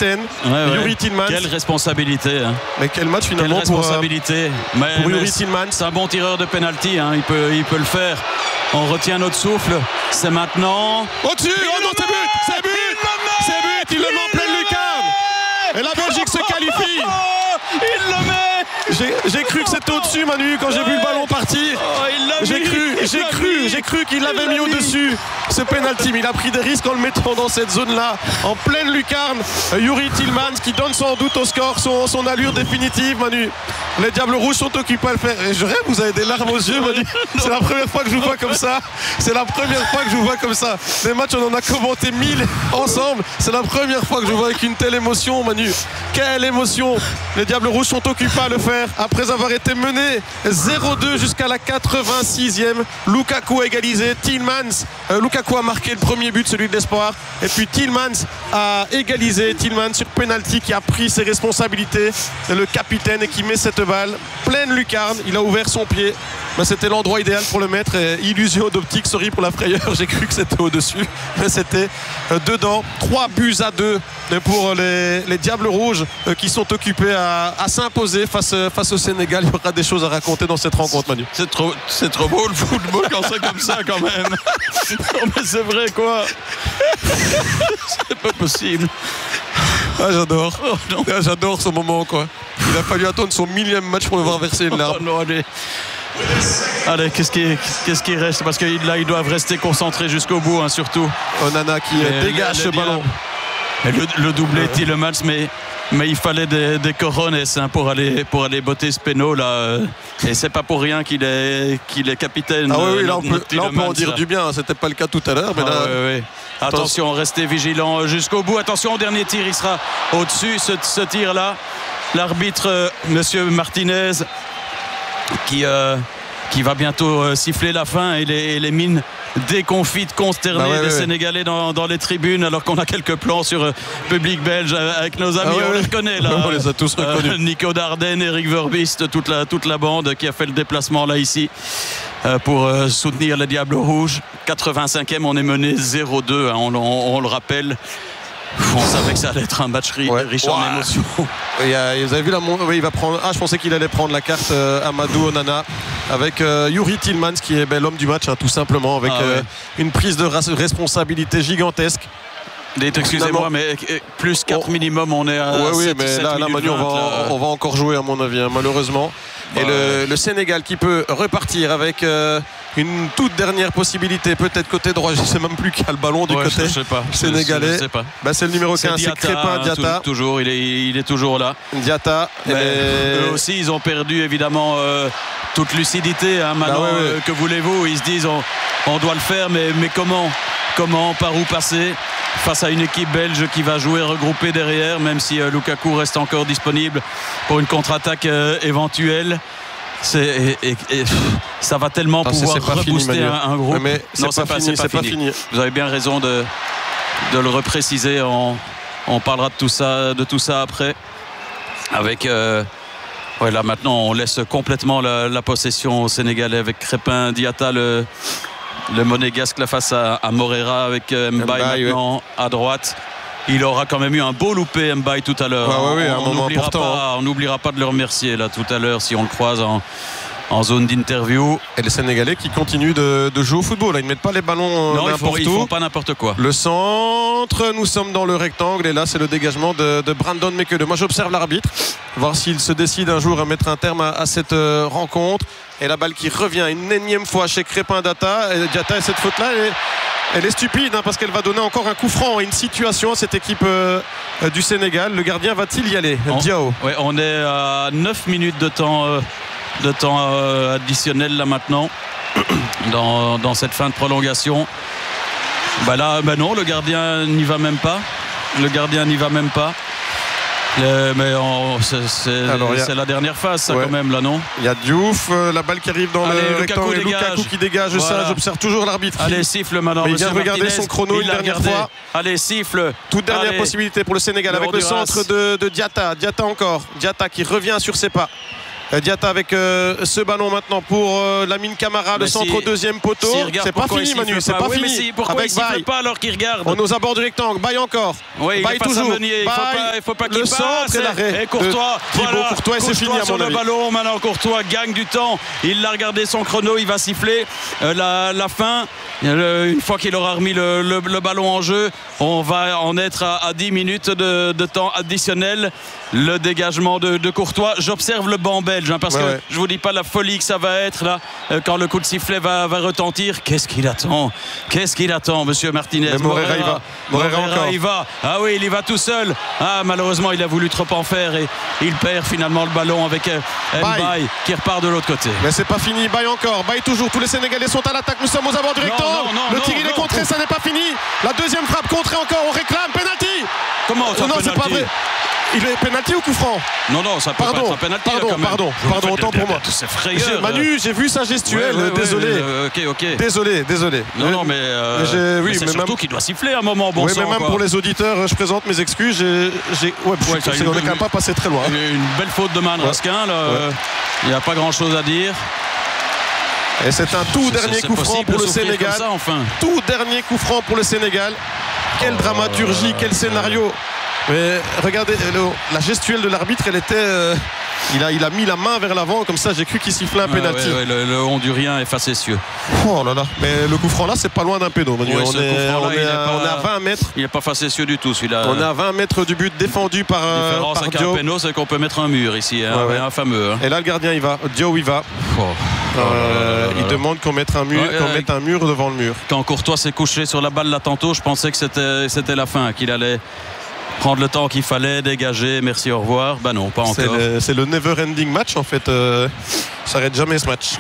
capitaine, Youri Tillmans. Quelle responsabilité, hein. Mais quel match finalement. Quelle responsabilité. pour Youri Tillmans. C'est un bon tireur de penalty, hein. il peut le faire. On retient notre souffle. C'est maintenant. Au-dessus. Oh non, c'est but. C'est but. Il le met en pleine lucarne. Et la Belgique se qualifie. Il le met. J'ai cru que c'était au-dessus, Manu, quand j'ai vu le ballon partir. J'ai cru qu'il l'avait mis au-dessus. Ce penalty, mais il a pris des risques en le mettant dans cette zone-là, en pleine lucarne. Youri Tillmans qui donne sans doute au score son allure définitive, Manu. Les Diables Rouges sont occupés à le faire. Et je rêve, vous avez des larmes aux yeux, Manu. C'est la première fois que je vous vois comme ça. C'est la première fois que je vous vois comme ça. Les matchs, on en a commenté 1000 ensemble. C'est la première fois que je vous vois avec une telle émotion, Manu. Quelle émotion. Les Diables Rouges sont occupés à le faire après avoir été menés 0-2 jusqu'à la 86e. Lukaku a égalisé. Lukaku a marqué le premier but, celui de l'espoir. Et puis Tillmans a égalisé. Tillmans sur penalty qui a pris ses responsabilités. Le capitaine et qui met cette balle pleine lucarne. Il a ouvert son pied. Mais c'était l'endroit idéal pour le mettre. Et illusion d'optique, sorry pour la frayeur. J'ai cru que c'était au-dessus. Mais c'était dedans. 3-2 pour les Diables Rouges qui sont occupés à s'imposer face au Sénégal. Il y aura des choses à raconter dans cette rencontre, Manu. C'est trop beau le football quand c'est comme ça quand même. Non mais c'est vrai quoi. C'est pas possible. Ah, j'adore. Oh, j'adore ce moment quoi. Il a fallu attendre son 1000e match pour le voir verser une larme. Oh, non, allez, qu'est-ce qui reste? Parce que là, ils doivent rester concentrés jusqu'au bout, hein, surtout. Onana qui dégage ce ballon. Le doublé Tillmans, mais il fallait des cojones, hein, pour aller botter ce péno là. Et c'est pas pour rien qu'il est capitaine. Ah oui, là on peut en dire du bien. C'était pas le cas tout à l'heure. Mais là... oui. Attention, restez vigilants jusqu'au bout. Attention au dernier tir, il sera au-dessus ce tir là. L'arbitre, Monsieur Martinez, qui va bientôt siffler la fin, et les mines déconfites, consternées des Sénégalais dans les tribunes, alors qu'on a quelques plans sur public belge avec nos amis. On les reconnaît là. On les a tous reconnus. Nico Darden, Eric Verbist, toute la bande qui a fait le déplacement là ici pour soutenir les Diables Rouges. 85e, on est mené 0-2, hein, on le rappelle. On savait que ça allait être un match riche en émotions. Vous avez vu il va prendre. Je pensais qu'il allait prendre la carte Amadou Onana avec Youri Tillmans qui est l'homme du match, hein, tout simplement, avec une prise de responsabilité gigantesque. Excusez-moi, mais plus 4 minimum, on est à 7, mais 7 là Manu, on va encore jouer à mon avis, hein, malheureusement. Et le Sénégal qui peut repartir avec une toute dernière possibilité, peut-être côté droit. Je ne sais même plus qui a le ballon du côté sénégalais. Je sais pas. C'est le numéro 15, c'est Crépin Diatta. Toujours, il est toujours là. Diatta. Eux aussi, ils ont perdu évidemment toute lucidité. Hein, maintenant, que voulez-vous? Ils se disent on doit le faire, mais comment, par où passer face à une équipe belge qui va jouer regroupée derrière, même si Lukaku reste encore disponible pour une contre-attaque éventuelle. Ça va tellement pouvoir rebooster un groupe. Mais c'est pas fini. Vous avez bien raison de le repréciser. On parlera de tout ça après. Avec là maintenant on laisse complètement la possession aux Sénégalais avec Crépin Diatta, le monégasque là face à Moreira, avec Mbaye maintenant à droite. Il aura quand même eu un beau loupé Mbaye tout à l'heure. On n'oubliera pas de le remercier là tout à l'heure si on le croise en zone d'interview. Et les Sénégalais qui continuent de jouer au football. Là, ils ne mettent pas les ballons n'importe où. Ils font pas n'importe quoi. Le centre, nous sommes dans le rectangle et là c'est le dégagement de Brandon Mekele. Moi j'observe l'arbitre, voir s'il se décide un jour à mettre un terme à cette rencontre. Et la balle qui revient une énième fois chez Crépin Diatta. Et cette faute-là, elle est stupide, hein, parce qu'elle va donner encore un coup franc, une situation à cette équipe du Sénégal. Le gardien va-t-il y aller? Diao. On est à 9 minutes de temps additionnel là maintenant dans cette fin de prolongation. Non, le gardien n'y va même pas. Mais c'est la dernière phase, ça, quand même, là, non? Il y a Diouf, la balle qui arrive dans le rectangle, et Lukaku qui dégage ça. J'observe toujours l'arbitre. Allez, siffle maintenant. Il vient de regarder son chrono une dernière fois. Allez, siffle. Toute dernière possibilité pour le Sénégal avec le centre de Diatta. Diatta encore. Diatta qui revient sur ses pas. Diatta avec ce ballon maintenant pour Lamine Camara, le centre au deuxième poteau. C'est pas fini, Manu, c'est pas fini. Pourquoi il siffle pas alors qu'il regarde? On nous aborde du rectangle, Baye encore. Oui, Baye toujours. Il faut pas qu'il passe. Le centre et l'arrêt. Et Courtois, voilà, Courtois, c'est fini à sur mon le avis. ballon. Maintenant Courtois gagne du temps. Il l'a regardé son chrono, il va siffler la fin. Une fois qu'il aura remis le ballon en jeu, on va en être à 10 minutes de temps additionnel. Le dégagement de Courtois. J'observe le banc belge parce que je vous dis pas la folie que ça va être là quand le coup de sifflet va retentir. Qu'est-ce qu'il attend, monsieur Martinez? Moreira il va. Moreira encore. Il va. Ah oui, il y va tout seul. Ah, malheureusement, il a voulu trop en faire et il perd finalement le ballon avec Mbaye qui repart de l'autre côté. Mais c'est pas fini. Baye encore. Baye toujours. Tous les Sénégalais sont à l'attaque. Nous sommes aux abords du rectangle. Le tir il est contré. Ça n'est pas fini. La deuxième frappe contrée encore. On réclame penalty. Comment ça? Non, c'est pas vrai. Il est penalty ou coup franc? Non, ça peut pas être un penalty. Pardon, autant pour moi. C'est frayeur. Manu, j'ai vu sa gestuelle. Désolé. Ok. Désolé. Non, mais c'est surtout qu'il doit siffler à un moment. Bon oui, sang, mais même quoi. pour les auditeurs, je présente mes excuses. On est quand même pas passé très loin. Une belle faute de Manraskin. Il n'y a pas grand-chose à dire. Et c'est un tout dernier coup franc pour le Sénégal. Ça, enfin. Tout dernier coup franc pour le Sénégal. Quelle dramaturgie, quel scénario. Mais regardez, la gestuelle de l'arbitre, elle était. Il a mis la main vers l'avant, comme ça j'ai cru qu'il sifflait un pénalty. Le Hondurien est facétieux. Oh là là, mais le coup franc là, c'est pas loin d'un péno. On est à 20 mètres. Il n'est pas facétieux du tout celui-là. On est à 20 mètres du but défendu par la différence avec un péno, c'est qu'on peut mettre un mur ici, un fameux. Et là le gardien il va, Dio il va. Il demande qu'on mette un mur devant le mur. Quand Courtois s'est couché sur la balle là tantôt, je pensais que c'était la fin, qu'il allait prendre le temps qu'il fallait, dégager, merci, au revoir. Bah non, pas encore. C'est le never ending match en fait. Ça n'arrête jamais ce match.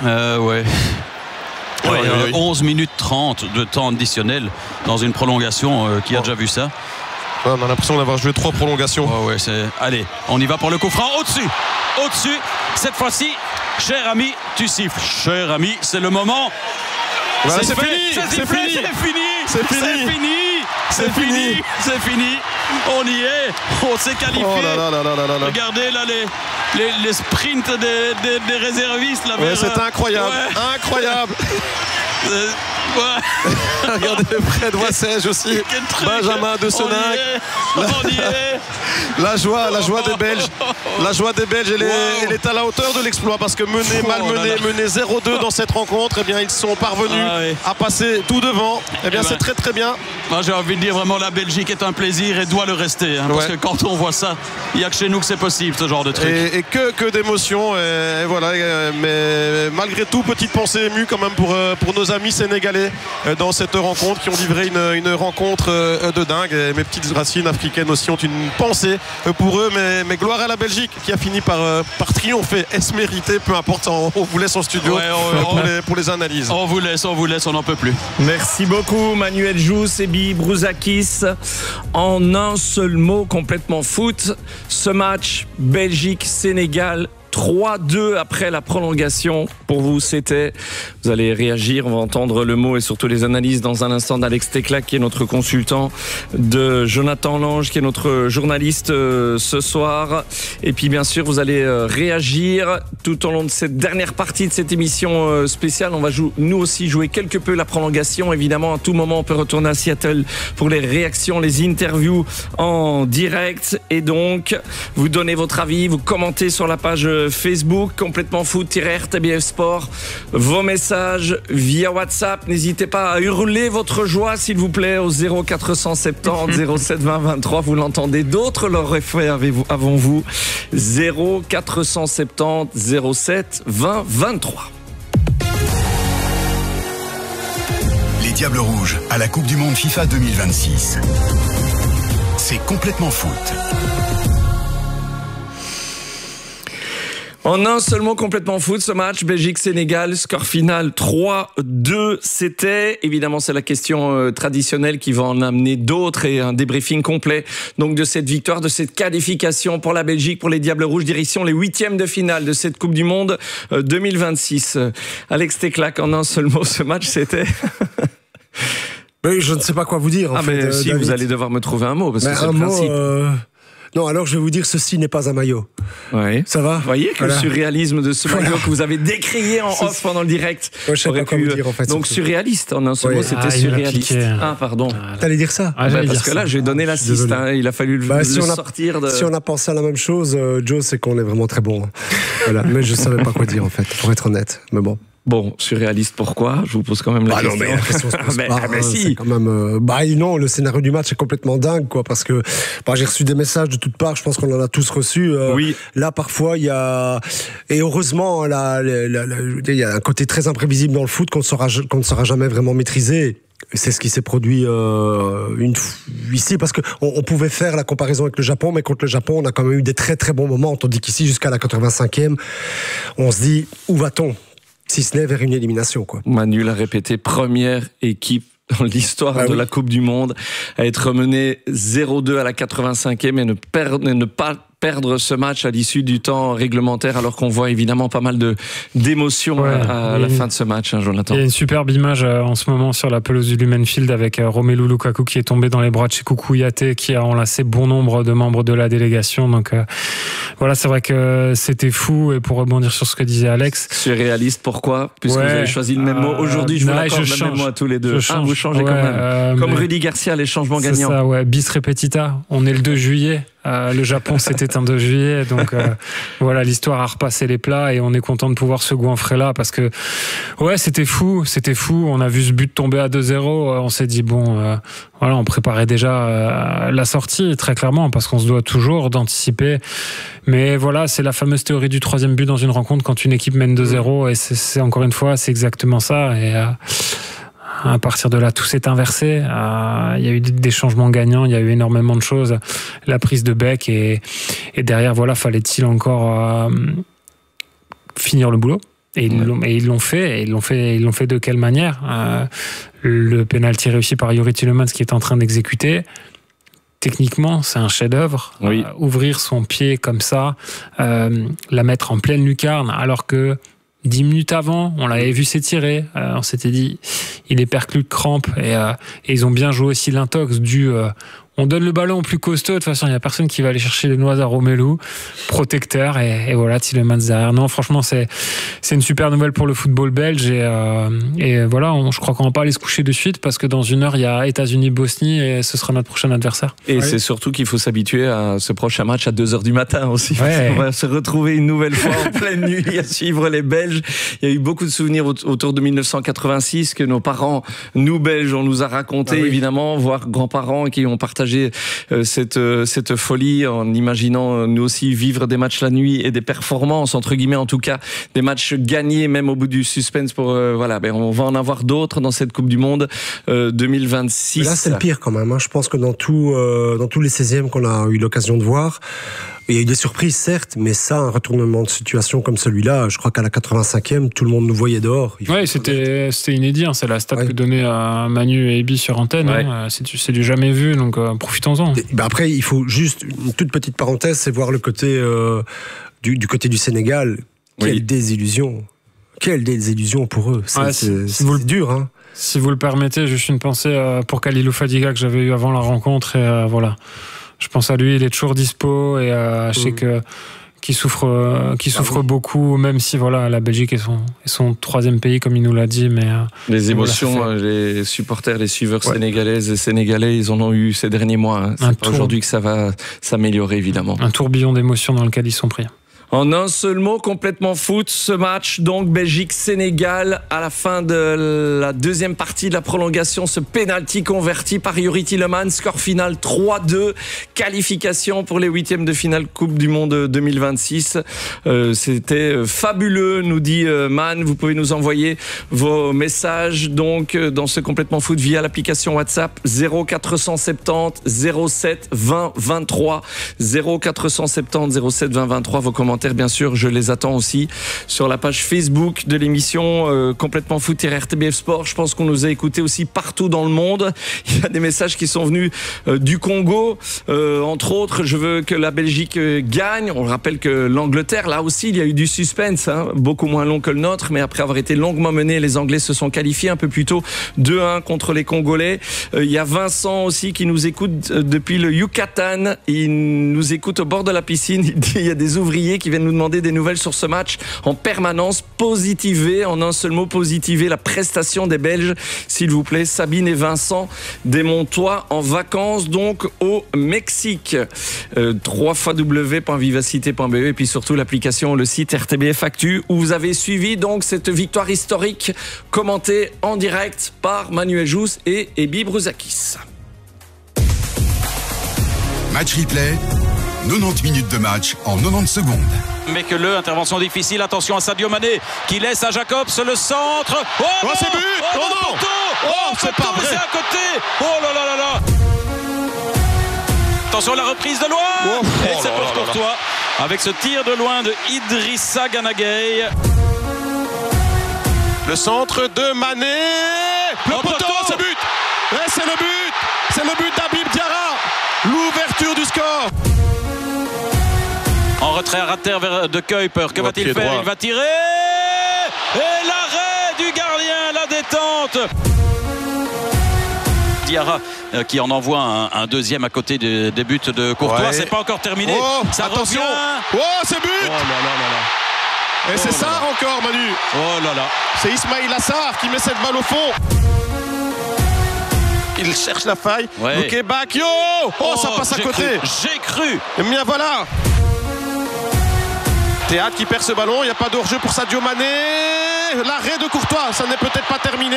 11 minutes 30 de temps additionnel dans une prolongation. Qui a déjà vu ça? On a l'impression d'avoir joué 3 prolongations. Allez, on y va pour le coup franc. Au-dessus. Cette fois-ci, cher ami, tu siffles. Cher ami, c'est le moment. Voilà, c'est fini. On y est. On s'est qualifié. Regardez là les sprints des réservistes là. C'est incroyable. Incroyable. Regardez Fred Wassège aussi. Benjamin de Senac. On y est. La joie des Belges. La joie des Belges, elle est à la hauteur de l'exploit parce que mener 0-2 dans cette rencontre, eh bien ils sont parvenus à passer tout devant. Eh bien c'est très très bien. Moi j'ai envie de dire vraiment la Belgique est un plaisir et doit le rester. Parce que quand on voit ça, il n'y a que chez nous que c'est possible ce genre de truc. Et que d'émotions. Et voilà. Mais malgré tout, petite pensée émue quand même pour nos amis sénégalais dans cette rencontre qui ont livré une rencontre de dingue. Et mes petites racines africaines aussi ont une pensée pour eux, mais gloire à la Belgique qui a fini par triompher. Est-ce mérité? Peu importe, on vous laisse en studio pour les analyses. On vous laisse, on n'en peut plus. Merci beaucoup Manuel Jou, Sebi Brouzakis. En un seul mot, complètement foot, ce match Belgique-Sénégal 3-2 après la prolongation. Pour vous, c'était. Vous allez réagir. On va entendre le mot et surtout les analyses dans un instant d'Alex Teclac, qui est notre consultant, de Jonathan Lange, qui est notre journaliste ce soir. Et puis, bien sûr, vous allez réagir tout au long de cette dernière partie de cette émission spéciale. On va nous aussi jouer quelque peu la prolongation. Évidemment, à tout moment, on peut retourner à Seattle pour les réactions, les interviews en direct. Et donc, vous donnez votre avis, vous commentez sur la page Facebook, complètement foot-RTBF Sport, vos messages via WhatsApp. N'hésitez pas à hurler votre joie, s'il vous plaît, au 0470 07 20 23. Vous l'entendez, d'autres l'auraient fait avant vous. 0470 07 20 23. Les Diables Rouges à la Coupe du Monde FIFA 2026. C'est complètement foot. En un seul mot, complètement foot, ce match Belgique-Sénégal, score final 3-2. C'était, évidemment, c'est la question traditionnelle qui va en amener d'autres et un débriefing complet donc de cette victoire, de cette qualification pour la Belgique, pour les Diables Rouges, direction les 8e de finale de cette Coupe du Monde 2026. Alex Teclac, en un seul mot, ce match, c'était... Oui, je ne sais pas quoi vous dire. Si, David. Vous allez devoir me trouver un mot, parce que c'est le principe. Non, alors je vais vous dire, ceci n'est pas un maillot. Ouais. Ça va? Vous voyez que le surréalisme de ce maillot que vous avez décrié en off pendant le direct. Ouais, je sais pas quoi vous dire, en fait. Donc surréaliste, en un seul mot, c'était surréaliste. Ah, pardon. T'allais dire ça? Parce que là, j'ai donné l'assist. Il a fallu le sortir de... Si on a pensé à la même chose, Joe, c'est qu'on est vraiment très bon. Voilà. Mais je savais pas quoi dire, en fait, pour être honnête. Mais bon. Bon, surréaliste, pourquoi? Je vous pose quand même la question. Non, mais la question se pose pas. Si. C'est quand même, non, le scénario du match est complètement dingue, quoi, parce que j'ai reçu des messages de toutes parts. Je pense qu'on en a tous reçu. Oui. Là, parfois, il y a, et heureusement, il y a un côté très imprévisible dans le foot qu'on ne saura jamais vraiment maîtriser. C'est ce qui s'est produit ici, parce qu'on pouvait faire la comparaison avec le Japon, mais contre le Japon, on a quand même eu des très très bons moments, tandis qu'ici, jusqu'à la 85e, on se dit, où va-t-on? Si ce n'est vers une élimination, quoi. Manu l'a répété, première équipe dans l'histoire de la Coupe du Monde à être menée 0-2 à la 85e et ne pas perdre ce match à l'issue du temps réglementaire, alors qu'on voit évidemment pas mal d'émotions à la fin de ce match, Jonathan. Il y a une superbe image en ce moment sur la pelouse du Lumen Field avec Romelu Lukaku qui est tombé dans les bras de Cheikhou Kouyaté, qui a enlacé bon nombre de membres de la délégation. Donc voilà, c'est vrai que c'était fou. Et pour rebondir sur ce que disait Alex, surréaliste, pourquoi? Puisque vous avez choisi le même mot. Aujourd'hui, je vous l'accorde le même mot à tous les deux. Vous changez quand même. Comme Rudy Garcia, les changements gagnants. C'est ça, bis repetita. On est le 2 juillet. Le Japon, c'était un 2 juillet, donc voilà, l'histoire a repassé les plats et on est content de pouvoir se goinfrer là, parce que c'était fou. On a vu ce but tomber à 2-0, on s'est dit voilà, on préparait déjà la sortie, très clairement, parce qu'on se doit toujours d'anticiper. Mais voilà, c'est la fameuse théorie du 3e but dans une rencontre quand une équipe mène 2-0, et c'est encore une fois, c'est exactement ça. Et à partir de là, tout s'est inversé. Il y a eu des changements gagnants, il y a eu énormément de choses. La prise de bec et derrière, voilà, fallait-il encore finir le boulot. Et ils l'ont fait. Et ils l'ont fait de quelle manière? Le pénalty réussi par Youri Tielemans qui est en train d'exécuter. Techniquement, c'est un chef-d'œuvre. Oui. Ouvrir son pied comme ça, la mettre en pleine lucarne, alors que 10 minutes avant, on l'avait vu s'étirer. On s'était dit, il est perclus de crampes. Et ils ont bien joué aussi l'intox on donne le ballon au plus costaud. De toute façon, il n'y a personne qui va aller chercher les noises à Romelu. Protecteur. Et voilà, Tielemans derrière. Non, franchement, c'est une super nouvelle pour le football belge. Et voilà, je crois qu'on va pas aller se coucher de suite, parce que dans 1 heure, il y a États-Unis-Bosnie et ce sera notre prochain adversaire. Et c'est surtout qu'il faut s'habituer à ce prochain match à 2h du matin aussi. On va se retrouver une nouvelle fois en pleine nuit à suivre les Belges. Il y a eu beaucoup de souvenirs autour de 1986 que nos parents, nous Belges, on nous a raconté, évidemment, voire grands-parents qui ont partagé cette folie en imaginant nous aussi vivre des matchs la nuit et des performances, entre guillemets en tout cas, des matchs gagnés même au bout du suspense pour on va en avoir d'autres dans cette Coupe du Monde 2026. Mais là c'est le pire quand même, je pense que dans tous les 16e qu'on a eu l'occasion de voir, il y a eu des surprises, certes, mais ça, un retournement de situation comme celui-là, je crois qu'à la 85e, tout le monde nous voyait dehors. C'était inédit. C'est la stat que donnait Manu et Ebi sur antenne. C'est du jamais vu, donc profitons-en. Après, il faut juste une toute petite parenthèse, c'est voir le côté du côté du Sénégal. Quelle désillusion. Quelle désillusion pour eux. C'est dur, hein. Si vous le permettez, juste une pensée pour Khalilou Fadiga que j'avais eu avant la rencontre. Et voilà. Je pense à lui, il est toujours dispo et je sais qu'il souffre beaucoup, même si voilà, la Belgique est son 3e pays, comme il nous l'a dit. Mais les émotions, les supporters, les suiveurs sénégalaises et sénégalais, ils en ont eu ces derniers mois. C'est pas aujourd'hui que ça va s'améliorer, évidemment. Un tourbillon d'émotions dans lequel ils sont pris. En un seul mot, complètement foot, ce match, donc Belgique-Sénégal, à la fin de la 2e partie de la prolongation, ce penalty converti par Youri Tielemans, score final 3-2, qualification pour les 8e de finale Coupe du Monde 2026. C'était fabuleux, nous dit Man. Vous pouvez nous envoyer vos messages donc dans ce complètement foot via l'application WhatsApp 0470 07 20 23 0470 07 20 23. Vos commentaires commentaires, bien sûr, je les attends aussi sur la page Facebook de l'émission Complètement Foot-RTBF Sport. Je pense qu'on nous a écoutés aussi partout dans le monde. Il y a des messages qui sont venus du Congo, entre autres. Je veux que la Belgique gagne. On rappelle que l'Angleterre, là aussi, il y a eu du suspense, hein, beaucoup moins long que le nôtre, mais après avoir été longuement mené, les Anglais se sont qualifiés un peu plus tôt, 2-1 contre les Congolais. Il y a Vincent aussi qui nous écoute depuis le Yucatan. Il nous écoute au bord de la piscine. Il dit il y a des ouvriers qui viennent nous demander des nouvelles sur ce match en permanence. Positivez, en un seul mot, positivez la prestation des Belges, s'il vous plaît. Sabine et Vincent des Montois en vacances donc au Mexique. www.vivacité.be et puis surtout l'application, le site RTBF Actu où vous avez suivi donc cette victoire historique commentée en direct par Manuel Jousse et Ebi Brouzakis. Match replay, 90 minutes de match en 90 secondes. Mais que intervention difficile, attention à Sadio Mané qui laisse à Jacobs le centre. Oh, Oh, c'est but! Oh, Oh, non! Oh, c'est pas vrai! C'est à côté! Oh là là là là! Attention à la reprise de loin! Oh, et c'est là pour là là. Courtois avec ce tir de loin de Idrissa Gana Gueye. Le centre de Mané. Le Oh, poteau, poteau. c'est but. Ouais, c'est le but. C'est le but d'Habib Diarra. L'ouverture du score. En retrait à terre vers De Kuyper. Que va-t-il pied faire? droit. Il va tirer. Et l'arrêt du gardien, la détente. Diarra qui en envoie un deuxième à côté des buts de Courtois. Ouais. C'est pas encore terminé. Oh, Ça attention. revient. Oh, c'est but. Oh là là là là. Et c'est ça encore, Manu. Oh là là. C'est Ismail Assar qui met cette balle au fond. Il cherche la faille. Ouais. Ok, Bakio. Oh, ça passe à j'ai côté. cru, j'ai cru. Et bien voilà. Théâtre qui perd ce ballon. Il n'y a pas de hors-jeu pour Sadio Mané. L'arrêt de Courtois, ça n'est peut-être pas terminé.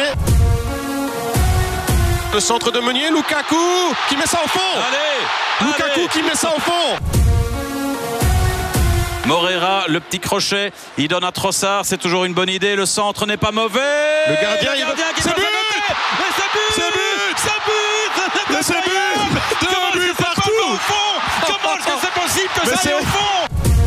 Le centre de Meunier, Lukaku qui met ça au fond. Allez. Lukaku allez. qui met ça au fond. Moreira, le petit crochet, il donne à Trossard, c'est toujours une bonne idée, le centre n'est pas mauvais. Le gardien, il qui c'est passe à but. côté. Mais c'est but. C'est but. C'est but. Mais c'est but. Deux Comment buts est-ce que c'est partout. pas au fond? Comment est-ce que c'est possible que Mais ça aille c'est- au fond?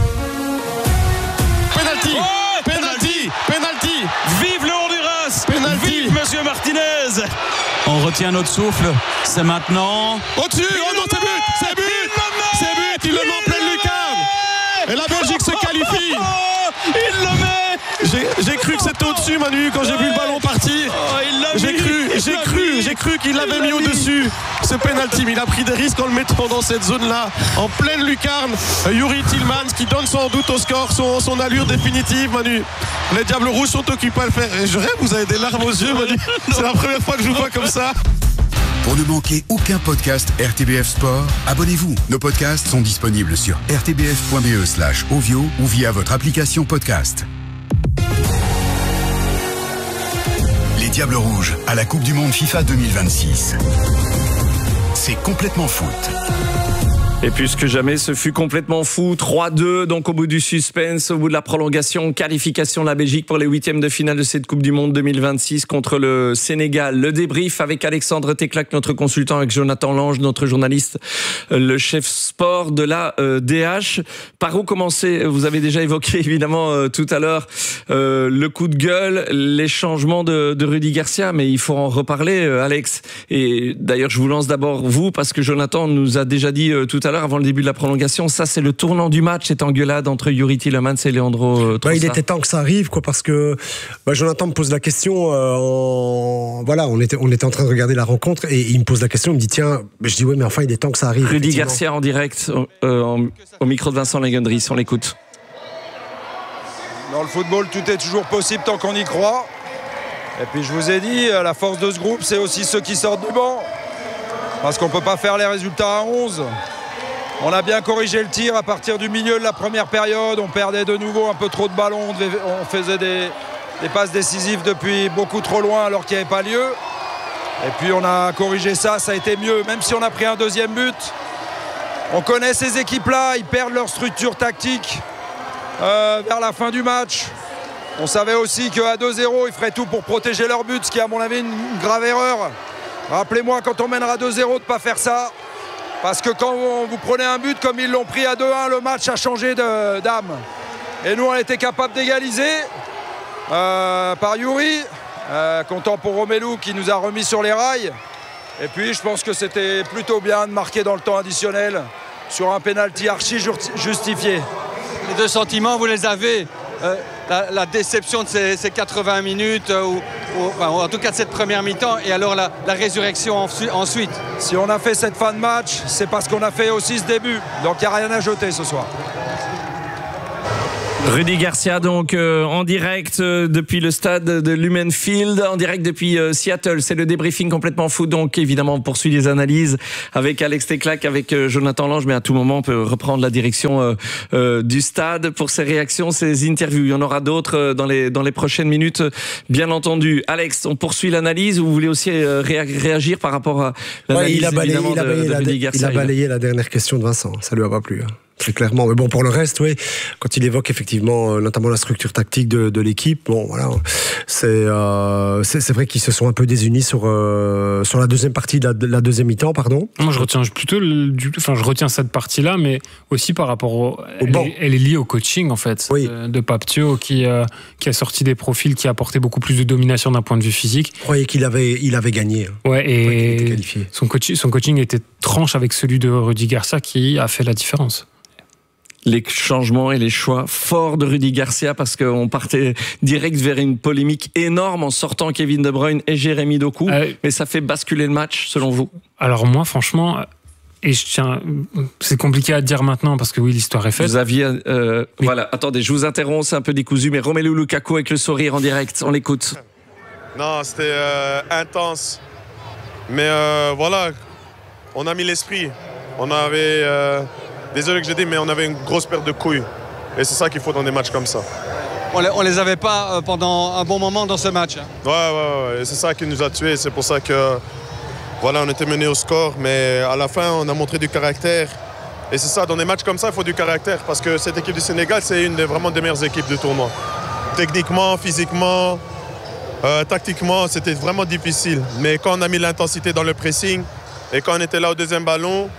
Penalty. Ouais, Penalty. Penalty. Vive le Honduras. Penalty. Vive Monsieur Martinez. On retient notre souffle, c'est maintenant. Au-dessus. Oh non, c'est but. C'est but. C'est but. Il le met en pleine lucarne. Et la Belgique se qualifie. Il le met. J'ai cru que c'était au-dessus, Manu, quand j'ai vu le ballon partir. Il l'a J'ai mis. cru qu'il l'avait mis au-dessus. Ce penalty, mais il a pris des risques en le mettant dans cette zone-là, en pleine lucarne. Yuri Tillmans qui donne sans doute au score son allure définitive, Manu. Les Diables Rouges sont occupés à le faire. Et je rêve, vous avez des larmes aux yeux, Manu. C'est la première fois que je vous vois comme ça. Pour ne manquer aucun podcast RTBF Sport, abonnez-vous. Nos podcasts sont disponibles sur rtbf.be/ovio ou via votre application podcast. Les Diables Rouges à la Coupe du Monde FIFA 2026. C'est complètement foot. Et plus que jamais, ce fut complètement fou. 3-2, donc au bout du suspense, au bout de la prolongation, qualification de la Belgique pour les huitièmes de finale de cette Coupe du Monde 2026 contre le Sénégal. Le débrief avec Alexandre Teclac, notre consultant, avec Jonathan Lange, notre journaliste, le chef sport de la DH. Par où commencer? Vous avez déjà évoqué évidemment tout à l'heure le coup de gueule, les changements de Rudy Garcia, mais il faut en reparler, Alex. Et d'ailleurs, je vous lance d'abord vous, parce que Jonathan nous a déjà dit tout à l'heure, avant le début de la prolongation, ça c'est le tournant du match, cette engueulade entre Yuri Tillmans et Leandro Trossard. Il était temps que ça arrive, quoi, parce que Jonathan me pose la question. Voilà, on était en train de regarder la rencontre et il me pose la question. Il me dit tiens, je dis ouais, mais enfin il est temps que ça arrive. Rudy Garcia en direct au micro de Vincent Legendris, on l'écoute. Dans le football, tout est toujours possible tant qu'on y croit. Et puis je vous ai dit, la force de ce groupe, c'est aussi ceux qui sortent du banc. Parce qu'on ne peut pas faire les résultats à 11. On a bien corrigé le tir à partir du milieu de la première période. On perdait de nouveau un peu trop de ballons. On faisait des passes décisives depuis beaucoup trop loin alors qu'il n'y avait pas lieu. Et puis on a corrigé ça, ça a été mieux. Même si on a pris un deuxième but, on connaît ces équipes-là, ils perdent leur structure tactique vers la fin du match. On savait aussi qu'à 2-0, ils feraient tout pour protéger leur but, ce qui est à mon avis une grave erreur. Rappelez-moi quand on mènera 2-0 de ne pas faire ça. Parce que quand vous prenez un but comme ils l'ont pris à 2-1, le match a changé d'âme. Et nous, on était capable d'égaliser par Youri. Content pour Romelu qui nous a remis sur les rails. Et puis, je pense que c'était plutôt bien de marquer dans le temps additionnel sur un pénalty archi justifié. Les deux sentiments, vous les avez. La déception de ces 80 minutes, enfin, en tout cas de cette première mi-temps, et alors la résurrection ensuite. Si on a fait cette fin de match, c'est parce qu'on a fait aussi ce début. Donc il n'y a rien à jeter ce soir. Rudy Garcia donc en direct depuis le stade de Lumen Field, en direct depuis Seattle. C'est le débriefing complètement fou, donc évidemment on poursuit les analyses avec Alex Teclac, avec Jonathan Lange, mais à tout moment on peut reprendre la direction du stade pour ses réactions, ses interviews. Il y en aura d'autres dans les prochaines minutes, bien entendu. Alex, on poursuit l'analyse ou vous voulez aussi réagir par rapport à l'analyse de Rudy Garcia? Il a balayé la dernière question de Vincent, ça lui a pas plu. Très clairement. Mais bon, pour le reste, oui, quand il évoque effectivement, notamment la structure tactique de l'équipe, bon, voilà, c'est vrai qu'ils se sont un peu désunis sur la deuxième partie de la deuxième mi-temps, pardon. Moi, je retiens plutôt, je retiens cette partie-là, mais aussi par rapport elle est liée au coaching, en fait, oui. de Pape Thiaw, qui a sorti des profils qui apportaient beaucoup plus de domination d'un point de vue physique. Je croyais qu'il avait gagné. Ouais, et son coaching était tranche avec celui de Rudy Garcia qui a fait la différence. Les changements et les choix forts de Rudy Garcia, parce qu'on partait direct vers une polémique énorme en sortant Kevin De Bruyne et Jérémy Doku, mais ça fait basculer le match selon vous? Alors moi franchement, et c'est compliqué à dire maintenant parce que oui, l'histoire est faite. Vous aviez voilà, attendez, je vous interromps, c'est un peu décousu, mais Romelu Lukaku avec le sourire en direct, on l'écoute. Non, c'était intense, mais voilà, on a mis l'esprit, on avait désolé que j'ai dit, mais on avait une grosse perte de couilles. Et c'est ça qu'il faut dans des matchs comme ça. On les avait pas pendant un bon moment dans ce match. Ouais. Et c'est ça qui nous a tués. C'est pour ça que voilà, on était mené au score. Mais à la fin, on a montré du caractère. Et c'est ça, dans des matchs comme ça, il faut du caractère. Parce que cette équipe du Sénégal, c'est une vraiment des meilleures équipes de tournoi. Techniquement, physiquement, tactiquement, c'était vraiment difficile. Mais quand on a mis l'intensité dans le pressing et quand on était là au deuxième ballon,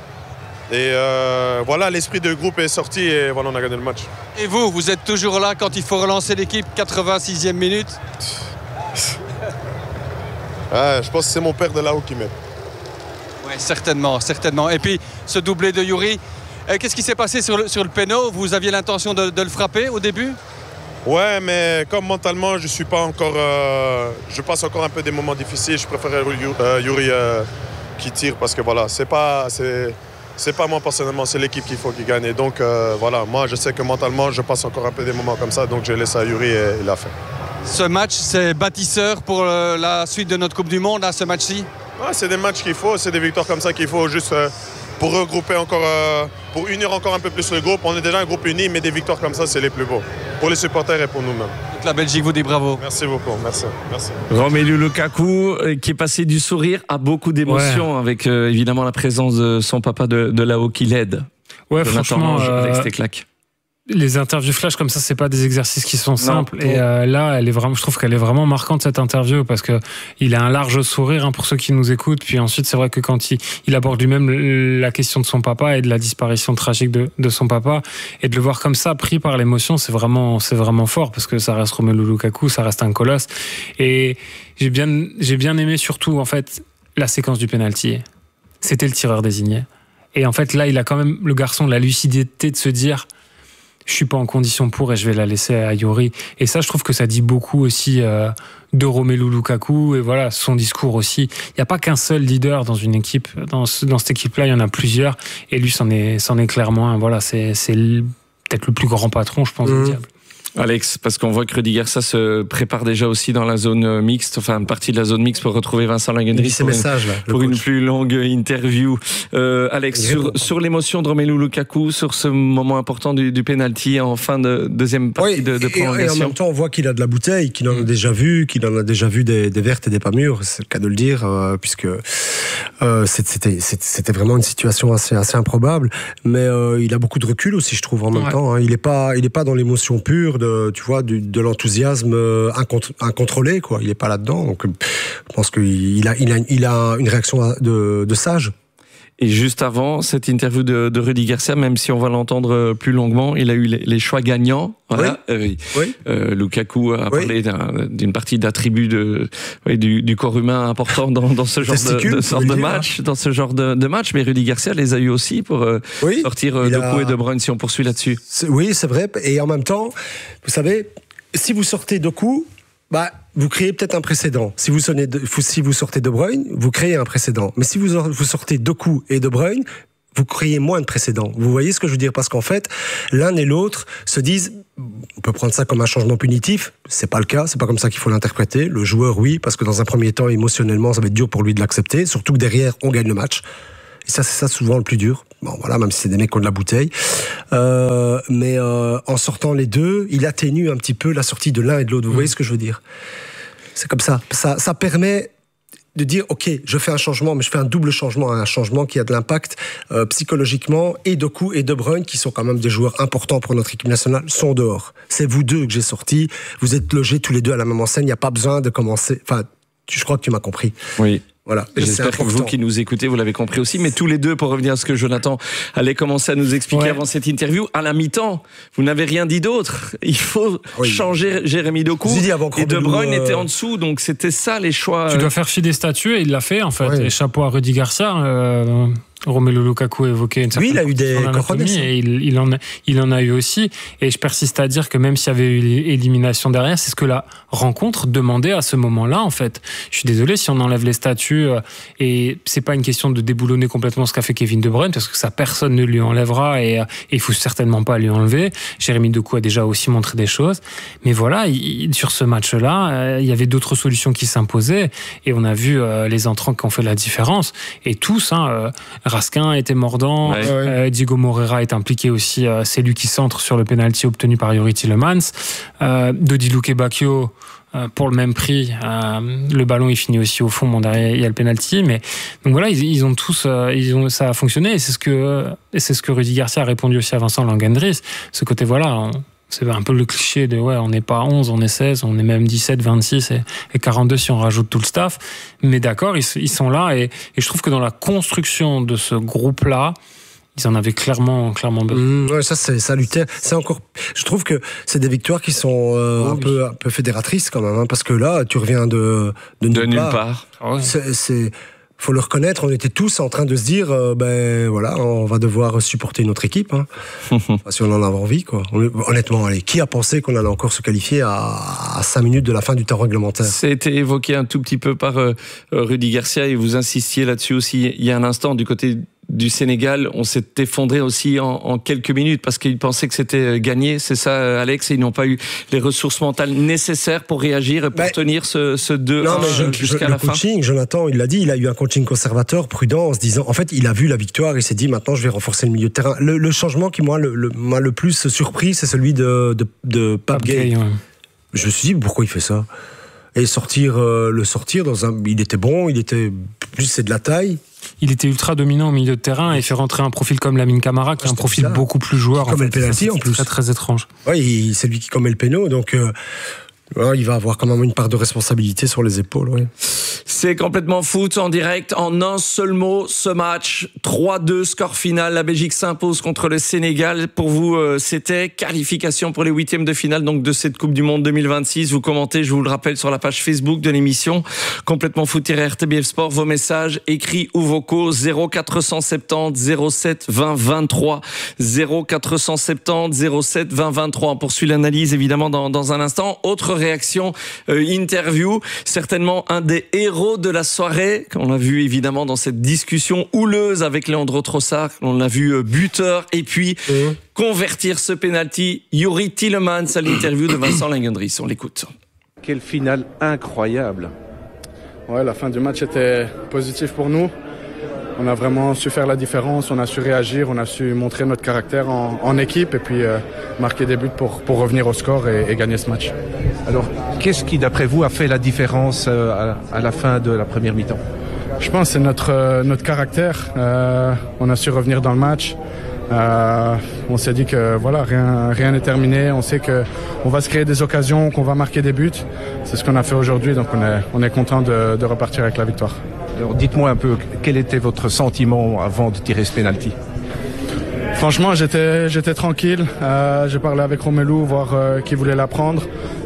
et voilà, l'esprit de groupe est sorti et voilà, on a gagné le match. Et vous êtes toujours là quand il faut relancer l'équipe, 86e minute? Je pense que c'est mon père de là-haut qui m'aide. Oui, certainement. Et puis, ce doublé de Youri, qu'est-ce qui s'est passé sur le péno? Vous aviez l'intention de le frapper au début? Ouais, mais comme mentalement, je suis pas encore... je passe encore un peu des moments difficiles. Je préfère Youri qui tire parce que voilà, c'est pas moi personnellement, c'est l'équipe qu'il faut qu'il gagne. Et donc voilà, moi je sais que mentalement je passe encore un peu des moments comme ça, donc j'ai laissé à Youri et il l'a fait. Ce match, c'est bâtisseur pour la suite de notre Coupe du Monde, ce match-ci? Ouais, c'est des matchs qu'il faut, c'est des victoires comme ça qu'il faut juste pour regrouper encore, pour unir encore un peu plus le groupe. On est déjà un groupe uni, mais des victoires comme ça, c'est les plus beaux. Pour les supporters et pour nous-mêmes. La Belgique vous dit bravo. Merci beaucoup, merci. Romelu Lukaku qui est passé du sourire à beaucoup d'émotions avec évidemment la présence de son papa de là-haut qui l'aide. Ouais, franchement, Alex Teclac. Les interviews flash comme ça, c'est pas des exercices qui sont simples. Non. Et là, je trouve qu'elle est vraiment marquante, cette interview, parce que il a un large sourire pour ceux qui nous écoutent. Puis ensuite, c'est vrai que quand il aborde lui-même la question de son papa et de la disparition tragique de son papa, et de le voir comme ça, pris par l'émotion, c'est vraiment fort, parce que ça reste Romelu Lukaku, ça reste un colosse. Et j'ai bien aimé surtout, en fait, la séquence du penalty. C'était le tireur désigné. Et en fait, là, il a quand même, le garçon, la lucidité de se dire, je suis pas en condition pour et je vais la laisser à Youri. Et ça, je trouve que ça dit beaucoup aussi de Romelu Lukaku et voilà, son discours aussi. Il n'y a pas qu'un seul leader dans une équipe. Dans cette équipe-là, il y en a plusieurs. Et lui, c'en est clairement un. Voilà, c'est peut-être le plus grand patron, je pense, du diable. Alex, parce qu'on voit que Rudy Garcia se prépare déjà aussi dans la zone mixte, enfin une partie de la zone mixte pour retrouver Vincent Lagendry pour une plus longue interview. Alex, sur l'émotion de Romelu Lukaku, sur ce moment important du penalty en fin de deuxième partie de prolongation. Et en même temps, on voit qu'il a de la bouteille, qu'il en a déjà vu, des vertes et des pas mûres, c'est le cas de le dire, puisque c'était vraiment une situation assez improbable, mais il a beaucoup de recul aussi, je trouve, en même temps. Il est pas dans l'émotion pure de l'enthousiasme incontrôlé, quoi. Il est pas là-dedans, donc je pense qu'il a une réaction de sage. Et juste avant cette interview de Rudy Garcia, même si on va l'entendre plus longuement, il a eu les choix gagnants. Voilà. Oui. Lukaku a parlé d'une partie d'attributs du corps humain important dans ce genre de match, dans ce genre de match. Mais Rudy Garcia les a eu aussi pour sortir Doku et De Bruyne, si on poursuit là-dessus. Oui, c'est vrai. Et en même temps, vous savez, si vous sortez Doku, vous créez peut-être un précédent. Si vous sortez De Bruyne, vous créez un précédent. Mais si vous sortez Doku et De Bruyne, vous créez moins de précédents. Vous voyez ce que je veux dire? Parce qu'en fait, l'un et l'autre se disent, on peut prendre ça comme un changement punitif. C'est pas le cas. C'est pas comme ça qu'il faut l'interpréter. Le joueur, oui, parce que dans un premier temps, émotionnellement, ça va être dur pour lui de l'accepter. Surtout que derrière, on gagne le match. Et ça, c'est ça souvent le plus dur. Bon, voilà, même si c'est des mecs qui ont de la bouteille. Mais en sortant les deux, il atténue un petit peu la sortie de l'un et de l'autre. Vous voyez ce que je veux dire? C'est comme ça. Ça permet de dire, ok, je fais un changement, mais je fais un double changement, un changement qui a de l'impact psychologiquement. Et Doku et De Bruyne, qui sont quand même des joueurs importants pour notre équipe nationale, sont dehors. C'est vous deux que j'ai sortis. Vous êtes logés tous les deux à la même enseigne. Il n'y a pas besoin de commencer. Enfin, je crois que tu m'as compris. Oui. Voilà. J'espère que vous qui nous écoutez, vous l'avez compris aussi. Mais tous les deux, pour revenir à ce que Jonathan allait commencer à nous expliquer avant cette interview, à la mi-temps, vous n'avez rien dit d'autre. Il faut changer Jérémy Doku. Et De Bruyne était en dessous, donc c'était ça les choix. Tu dois faire fi des statuts et il l'a fait en fait. Ouais. Et chapeau à Rudy Garcia. Romelu Lukaku évoquait une certaine il a eu des anatomie et il en a eu aussi. Et je persiste à dire que même s'il y avait eu élimination derrière, c'est ce que la rencontre demandait à ce moment-là, en fait. Je suis désolé si on enlève les statuts et c'est pas une question de déboulonner complètement ce qu'a fait Kevin De Bruyne, parce que ça, personne ne lui enlèvera et il faut certainement pas lui enlever. Jérémy Doku a déjà aussi montré des choses. Mais voilà, sur ce match-là, il y avait d'autres solutions qui s'imposaient et on a vu les entrants qui ont fait la différence. Et tous, Raskin était mordant, Diego Moreira est impliqué aussi, c'est lui qui centre sur le penalty obtenu par Youri Tielemans. Dodi Lukebakio, pour le même prix, le ballon il finit aussi au fond, derrière il y a le penalty, mais donc voilà, ils ont tous, ça a fonctionné et c'est ce que Rudy Garcia a répondu aussi à Vincent Langendries, ce côté voilà. C'est un peu le cliché de on n'est pas 11, on est 16, on est même 17, 26 et 42 si on rajoute tout le staff. Mais d'accord, ils sont là et je trouve que dans la construction de ce groupe-là, ils en avaient clairement besoin. Ça c'est salutaire. C'est encore. Je trouve que c'est des victoires qui sont un peu fédératrices quand même, parce que là tu reviens de nulle part. C'est faut le reconnaître, on était tous en train de se dire, on va devoir supporter notre équipe, si on en a envie, quoi. Honnêtement, qui a pensé qu'on allait encore se qualifier à 5 minutes de la fin du temps réglementaire? C'était évoqué un tout petit peu par Rudy Garcia et vous insistiez là-dessus aussi il y a un instant du côté du Sénégal, on s'est effondré aussi en quelques minutes parce qu'ils pensaient que c'était gagné, c'est ça Alex, et ils n'ont pas eu les ressources mentales nécessaires pour réagir et pour tenir ce 2-1 jusqu'à la fin. Le coaching, Jonathan, il l'a dit, il a eu un coaching conservateur, prudent, en se disant, en fait, il a vu la victoire, il s'est dit, maintenant je vais renforcer le milieu de terrain. Le changement qui m'a le plus surpris, c'est celui de Pape Gueye. Je me suis dit, pourquoi il fait ça? Et le sortir dans un... Il était bon, c'est de la taille. Il était ultra dominant au milieu de terrain et fait rentrer un profil comme Lamine Camara qui est un profil beaucoup plus joueur. Comme le penalty en plus. Très très étrange. Oui, c'est lui qui commet le péno, donc il va avoir quand même une part de responsabilité sur les épaules. Oui. C'est complètement foot en direct. En un seul mot, ce match 3-2 score final. La Belgique s'impose contre le Sénégal. Pour vous, c'était qualification pour les huitièmes de finale donc de cette Coupe du Monde 2026. Vous commentez, je vous le rappelle, sur la page Facebook de l'émission complètement foot-RTBF Sport. Vos messages écrits ou vocaux 0470 07 20 23 0470 07 20 23. On poursuit l'analyse évidemment dans un instant. Autre réaction, interview, certainement un des héros de la soirée, qu'on a vu évidemment dans cette discussion houleuse avec Leandro Trossard, on l'a vu buteur, et puis convertir ce penalty, Youri Tielemans à l'interview de Vincent Langendries. On l'écoute. Quelle finale incroyable. Ouais, la fin du match était positive pour nous. On a vraiment su faire la différence, on a su réagir, on a su montrer notre caractère en équipe et puis marquer des buts pour revenir au score et gagner ce match. Alors, qu'est-ce qui, d'après vous, a fait la différence à la fin de la première mi-temps? Je pense que c'est notre caractère. On a su revenir dans le match. On s'est dit que voilà, rien n'est terminé. On sait qu'on va se créer des occasions, qu'on va marquer des buts. C'est ce qu'on a fait aujourd'hui, donc on est content de repartir avec la victoire. Alors dites-moi un peu, quel était votre sentiment avant de tirer ce penalty? Franchement, j'étais tranquille. J'ai parlé avec Romelu, voir qui voulait la prendre.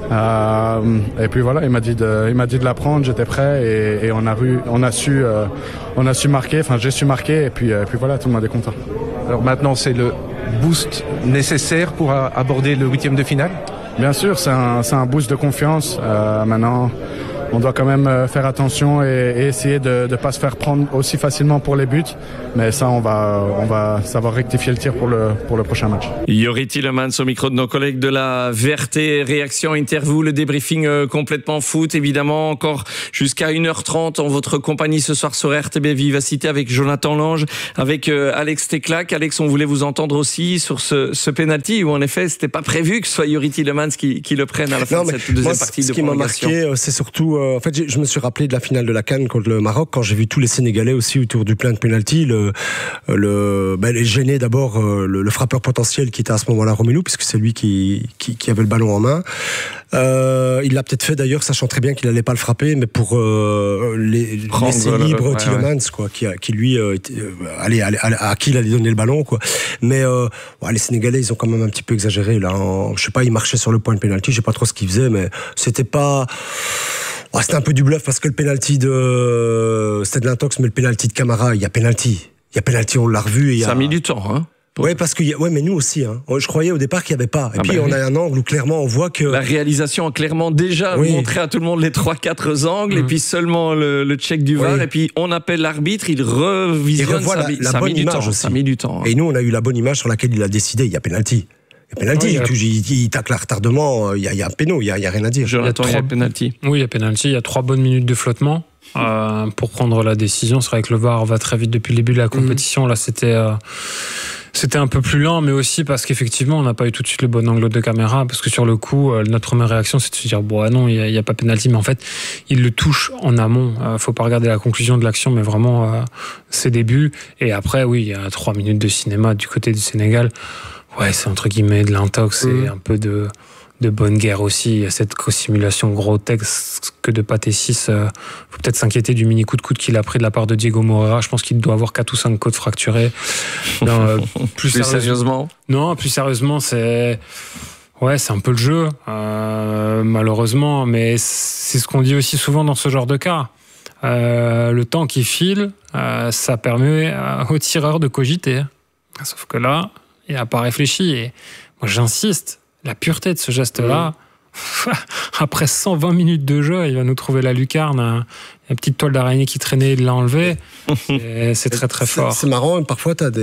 Et puis voilà, il m'a dit de la prendre. J'étais prêt et on a su marquer. Enfin, j'ai su marquer et puis voilà, tout le monde est content. Alors maintenant, c'est le boost nécessaire pour aborder le 8e de finale? Bien sûr, c'est un boost de confiance. Maintenant, on doit quand même faire attention et essayer de ne pas se faire prendre aussi facilement pour les buts. Mais ça, on va savoir rectifier le tir pour le prochain match. Yuri Tillemans au micro de nos collègues de la VRT. Réaction, interview, le débriefing complètement foot. Évidemment, encore jusqu'à 1h30 en votre compagnie ce soir sur RTB Vivacité avec Jonathan Lange, avec Alex Teclac. Alex, on voulait vous entendre aussi sur ce penalty où en effet, c'était pas prévu que ce soit Yuri Tillemans qui le prenne à la fin de cette deuxième partie de prolongation. Ce qui m'a marqué, c'est surtout... en fait, je me suis rappelé de la finale de la CAN contre le Maroc quand j'ai vu tous les Sénégalais aussi autour du plein de penalty. Les gêner d'abord le frappeur potentiel qui était à ce moment-là Romelu, puisque c'est lui qui avait le ballon en main. Il l'a peut-être fait d'ailleurs, sachant très bien qu'il n'allait pas le frapper, mais pour laisser libre Tillemans, quoi, qui lui à qui il allait donner le ballon, quoi. Mais les Sénégalais, ils ont quand même un petit peu exagéré là. Je sais pas, ils marchaient sur le point de penalty, je sais pas trop ce qu'ils faisaient, mais c'était pas. C'était un peu du bluff parce que le penalty c'était de l'intox, mais le penalty de Camara, il y a penalty, on l'a revu. Ça a mis du temps, hein. Ouais, parce que mais nous aussi, hein. Je croyais au départ qu'il n'y avait pas. Et puis on a un angle où clairement on voit que la réalisation a clairement déjà montré à tout le monde les 3-4 angles et puis seulement le check du VAR et puis on appelle l'arbitre, il revisionne, ça a mis du temps. Et nous on a eu la bonne image sur laquelle il a décidé, il y a penalty. Penalty, il tacle à retardement, il y a un péno, il y a rien à dire. Il y a penalty. Oui, il y a penalty, il y a 3 bonnes minutes de flottement pour prendre la décision. C'est vrai que le VAR va très vite depuis le début de la compétition. Là, c'était un peu plus lent, mais aussi parce qu'effectivement, on n'a pas eu tout de suite le bon angle de caméra, parce que sur le coup, notre première réaction, c'est de se dire, non, il n'y a pas penalty, mais en fait, il le touche en amont. Faut pas regarder la conclusion de l'action, mais vraiment ses débuts. Et après, oui, il y a 3 minutes de cinéma du côté du Sénégal. Ouais, c'est entre guillemets de l'intox et un peu de bonne guerre aussi. Il y a cette co-simulation grotesque de Pathé 6. Faut peut-être s'inquiéter du mini coup de coude qu'il a pris de la part de Diego Moreira. Je pense qu'il doit avoir 4 ou 5 côtes fracturées. Non, plus sérieusement. Non, plus sérieusement, c'est un peu le jeu, malheureusement. Mais c'est ce qu'on dit aussi souvent dans ce genre de cas. Le temps qui file, ça permet aux tireurs de cogiter. Sauf que là, il n'a pas réfléchi. Et moi, j'insiste, la pureté de ce geste-là, après 120 minutes de jeu, il va nous trouver la lucarne, une petite toile d'araignée qui traînait, il l'a enlevée. C'est très très fort. C'est marrant, parfois tu as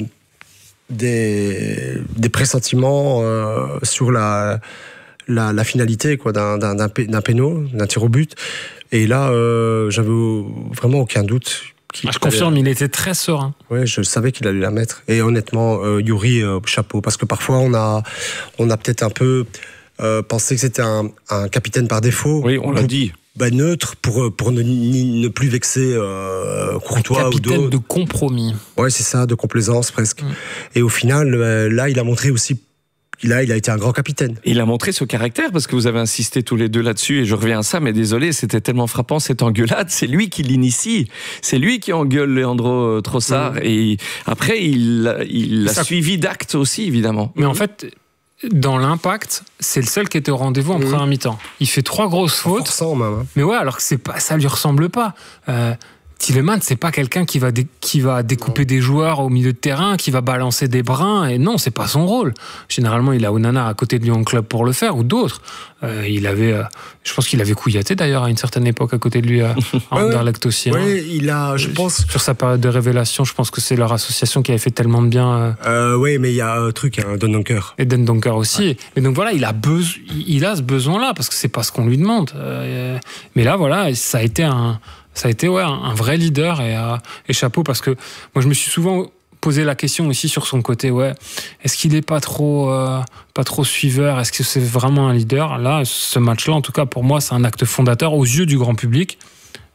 des pressentiments sur la finalité quoi, d'un péno, d'un tir au but. Et là, j'avais vraiment aucun doute. Je confirme, il était très serein. Oui, je savais qu'il allait la mettre. Et honnêtement, Yuri, chapeau. Parce que parfois, on a peut-être un peu pensé que c'était un capitaine par défaut. Oui, on l'a dit. Neutre pour ne plus vexer Courtois ou d'autres. Capitaine de compromis. Ouais, c'est ça, de complaisance presque. Et au final, là, il a montré aussi. Il a été un grand capitaine. Il a montré ce caractère parce que vous avez insisté tous les deux là-dessus et je reviens à ça, mais désolé, c'était tellement frappant cette engueulade. C'est lui qui l'initie. C'est lui qui engueule Leandro Trossard et après il l'a suivi d'actes aussi évidemment. Mais en fait, dans l'impact, c'est le seul qui était au rendez-vous en première mi-temps. Il fait 3 grosses fautes. Même, hein. Mais ouais, alors que ça lui ressemble pas. Tillemans, c'est pas quelqu'un qui va découper des joueurs au milieu de terrain, qui va balancer des brins, et non, c'est pas son rôle. Généralement, il a Onana à côté de lui en club pour le faire, ou d'autres. Je pense qu'il avait Kouyaté d'ailleurs à une certaine époque à côté de lui à Anderlecht aussi. Oui, il a, je pense. Sur sa période de révélation, je pense que c'est leur association qui avait fait tellement de bien. Oui, mais il y a un truc, Den Donker. Et Den Donker aussi. Ouais. Et donc voilà, il a ce besoin-là, parce que c'est pas ce qu'on lui demande. Mais là, voilà, ça a été un vrai leader et chapeau, parce que moi je me suis souvent posé la question aussi sur son côté, est-ce qu'il est pas trop suiveur, est-ce que c'est vraiment un leader? Là, ce match-là, en tout cas pour moi, c'est un acte fondateur aux yeux du grand public.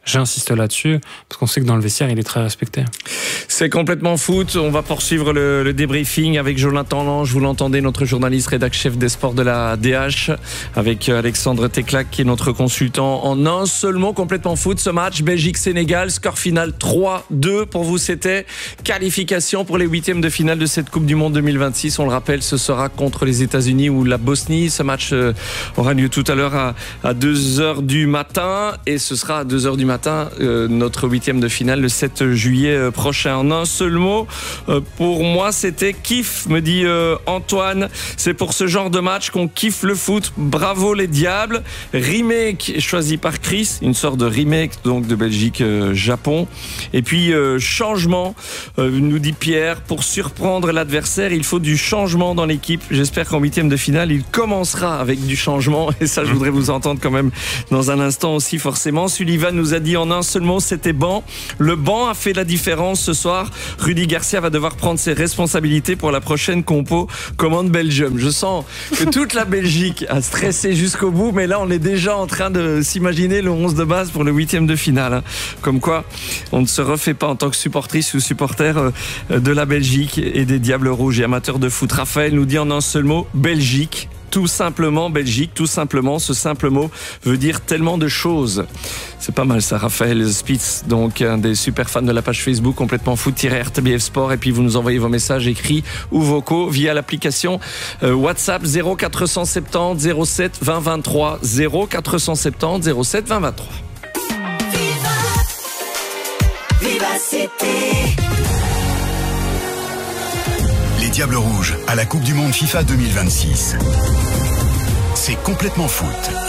J'insiste là-dessus, parce qu'on sait que dans le vestiaire, il est très respecté. C'est complètement foot. On va poursuivre le débriefing avec Jonathan Lange. Vous l'entendez, notre journaliste rédac chef des sports de la DH, avec Alexandre Teclac, qui est notre consultant. En un seul mot, complètement foot, ce match Belgique-Sénégal, score final 3-2. Pour vous, c'était qualification pour les huitièmes de finale de cette Coupe du Monde 2026. On le rappelle, ce sera contre les États-Unis ou la Bosnie. Ce match aura lieu tout à l'heure à 2h du matin, et ce sera à 2h du matin notre huitième de finale le 7 juillet prochain. En un seul mot, pour moi c'était kiff, me dit Antoine. C'est pour ce genre de match qu'on kiffe le foot. Bravo les Diables. Remake choisi par Chris, une sorte de remake donc de Belgique-Japon. Et puis changement, nous dit Pierre, pour surprendre l'adversaire il faut du changement dans l'équipe. J'espère qu'en huitième de finale il commencera avec du changement, et ça je voudrais vous entendre quand même dans un instant aussi forcément. Sullivan nous a dit en un seul mot, c'était banc. Le banc a fait la différence ce soir. Rudy Garcia va devoir prendre ses responsabilités pour la prochaine compo commande Belgium. Je sens que toute la Belgique a stressé jusqu'au bout, mais là on est déjà en train de s'imaginer le 11 de base pour le huitième de finale. Comme quoi, on ne se refait pas en tant que supportrice ou supporter de la Belgique et des Diables Rouges et amateurs de foot. Raphaël nous dit en un seul mot, Belgique. Tout simplement Belgique, tout simplement, ce simple mot veut dire tellement de choses. C'est pas mal ça, Raphaël Spitz, donc un des super fans de la page Facebook complètement foot-RTBF Sport, et puis vous nous envoyez vos messages écrits ou vocaux via l'application WhatsApp 0470 07 20 23 0470 07 20 23. Viva City. Les Diables Rouges à la Coupe du Monde FIFA 2026. C'est complètement foot.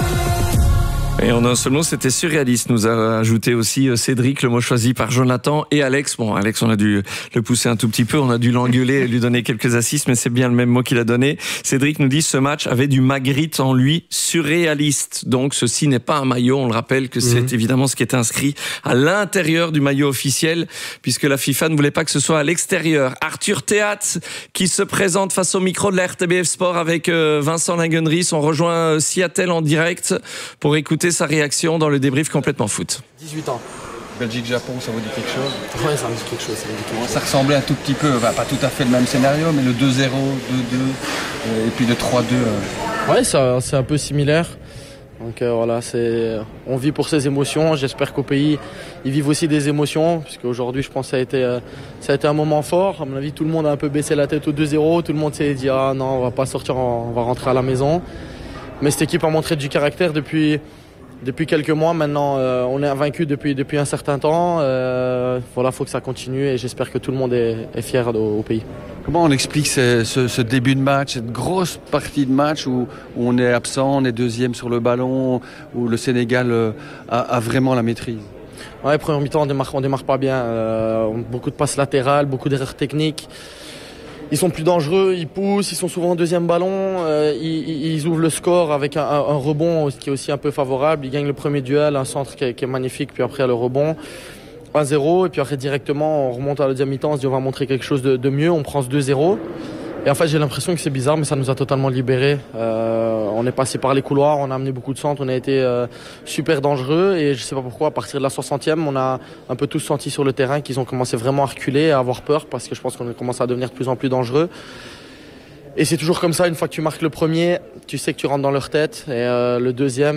Et en un seul mot, c'était surréaliste, nous a ajouté aussi Cédric, le mot choisi par Jonathan et Alex. Bon, Alex, on a dû le pousser un tout petit peu, on a dû l'engueuler et lui donner quelques assists, mais c'est bien le même mot qu'il a donné. Cédric nous dit, ce match avait du Magritte en lui, surréaliste. Donc, ceci n'est pas un maillot, on le rappelle que c'est évidemment ce qui est inscrit à l'intérieur du maillot officiel, puisque la FIFA ne voulait pas que ce soit à l'extérieur. Arthur Théat, qui se présente face au micro de la RTBF Sport avec Vincent Lingenries. On rejoint Seattle en direct pour écouter sa réaction dans le débrief complètement foot. 18 ans. Belgique-Japon, ça vous dit quelque chose? Ouais, ça me dit quelque chose. Ça ressemblait un tout petit peu, pas tout à fait le même scénario, mais le 2-0, 2-2 et puis le 3-2. Ouais, c'est un peu similaire. Donc voilà, on vit pour ses émotions. J'espère qu'au pays, ils vivent aussi des émotions, puisque aujourd'hui, je pense que ça a été un moment fort. À mon avis, tout le monde a un peu baissé la tête au 2-0. Tout le monde s'est dit, ah non, on va pas sortir, on va rentrer à la maison. Mais cette équipe a montré du caractère depuis quelques mois. Maintenant, on est invaincu depuis un certain temps. Voilà, faut que ça continue, et j'espère que tout le monde est fier au pays. Comment on explique ce début de match, cette grosse partie de match où on est absent, on est deuxième sur le ballon, où le Sénégal a vraiment la maîtrise? Ouais, première mi-temps, on démarre pas bien. Beaucoup de passes latérales, beaucoup d'erreurs techniques. Ils sont plus dangereux, ils poussent, ils sont souvent au deuxième ballon, ils ouvrent le score avec un rebond qui est aussi un peu favorable. Ils gagnent le premier duel, un centre qui est magnifique, puis après le rebond. 1-0, et puis après directement on remonte à la deuxième mi-temps, on se dit on va montrer quelque chose de mieux, on prend ce 2-0. Et en fait j'ai l'impression que c'est bizarre, mais ça nous a totalement libérés. On est passé par les couloirs, on a amené beaucoup de centres, on a été super dangereux, et je sais pas pourquoi, à partir de la 60e, on a un peu tous senti sur le terrain qu'ils ont commencé vraiment à reculer, à avoir peur, parce que je pense qu'on a commencé à devenir de plus en plus dangereux. Et c'est toujours comme ça, une fois que tu marques le premier, tu sais que tu rentres dans leur tête, et le deuxième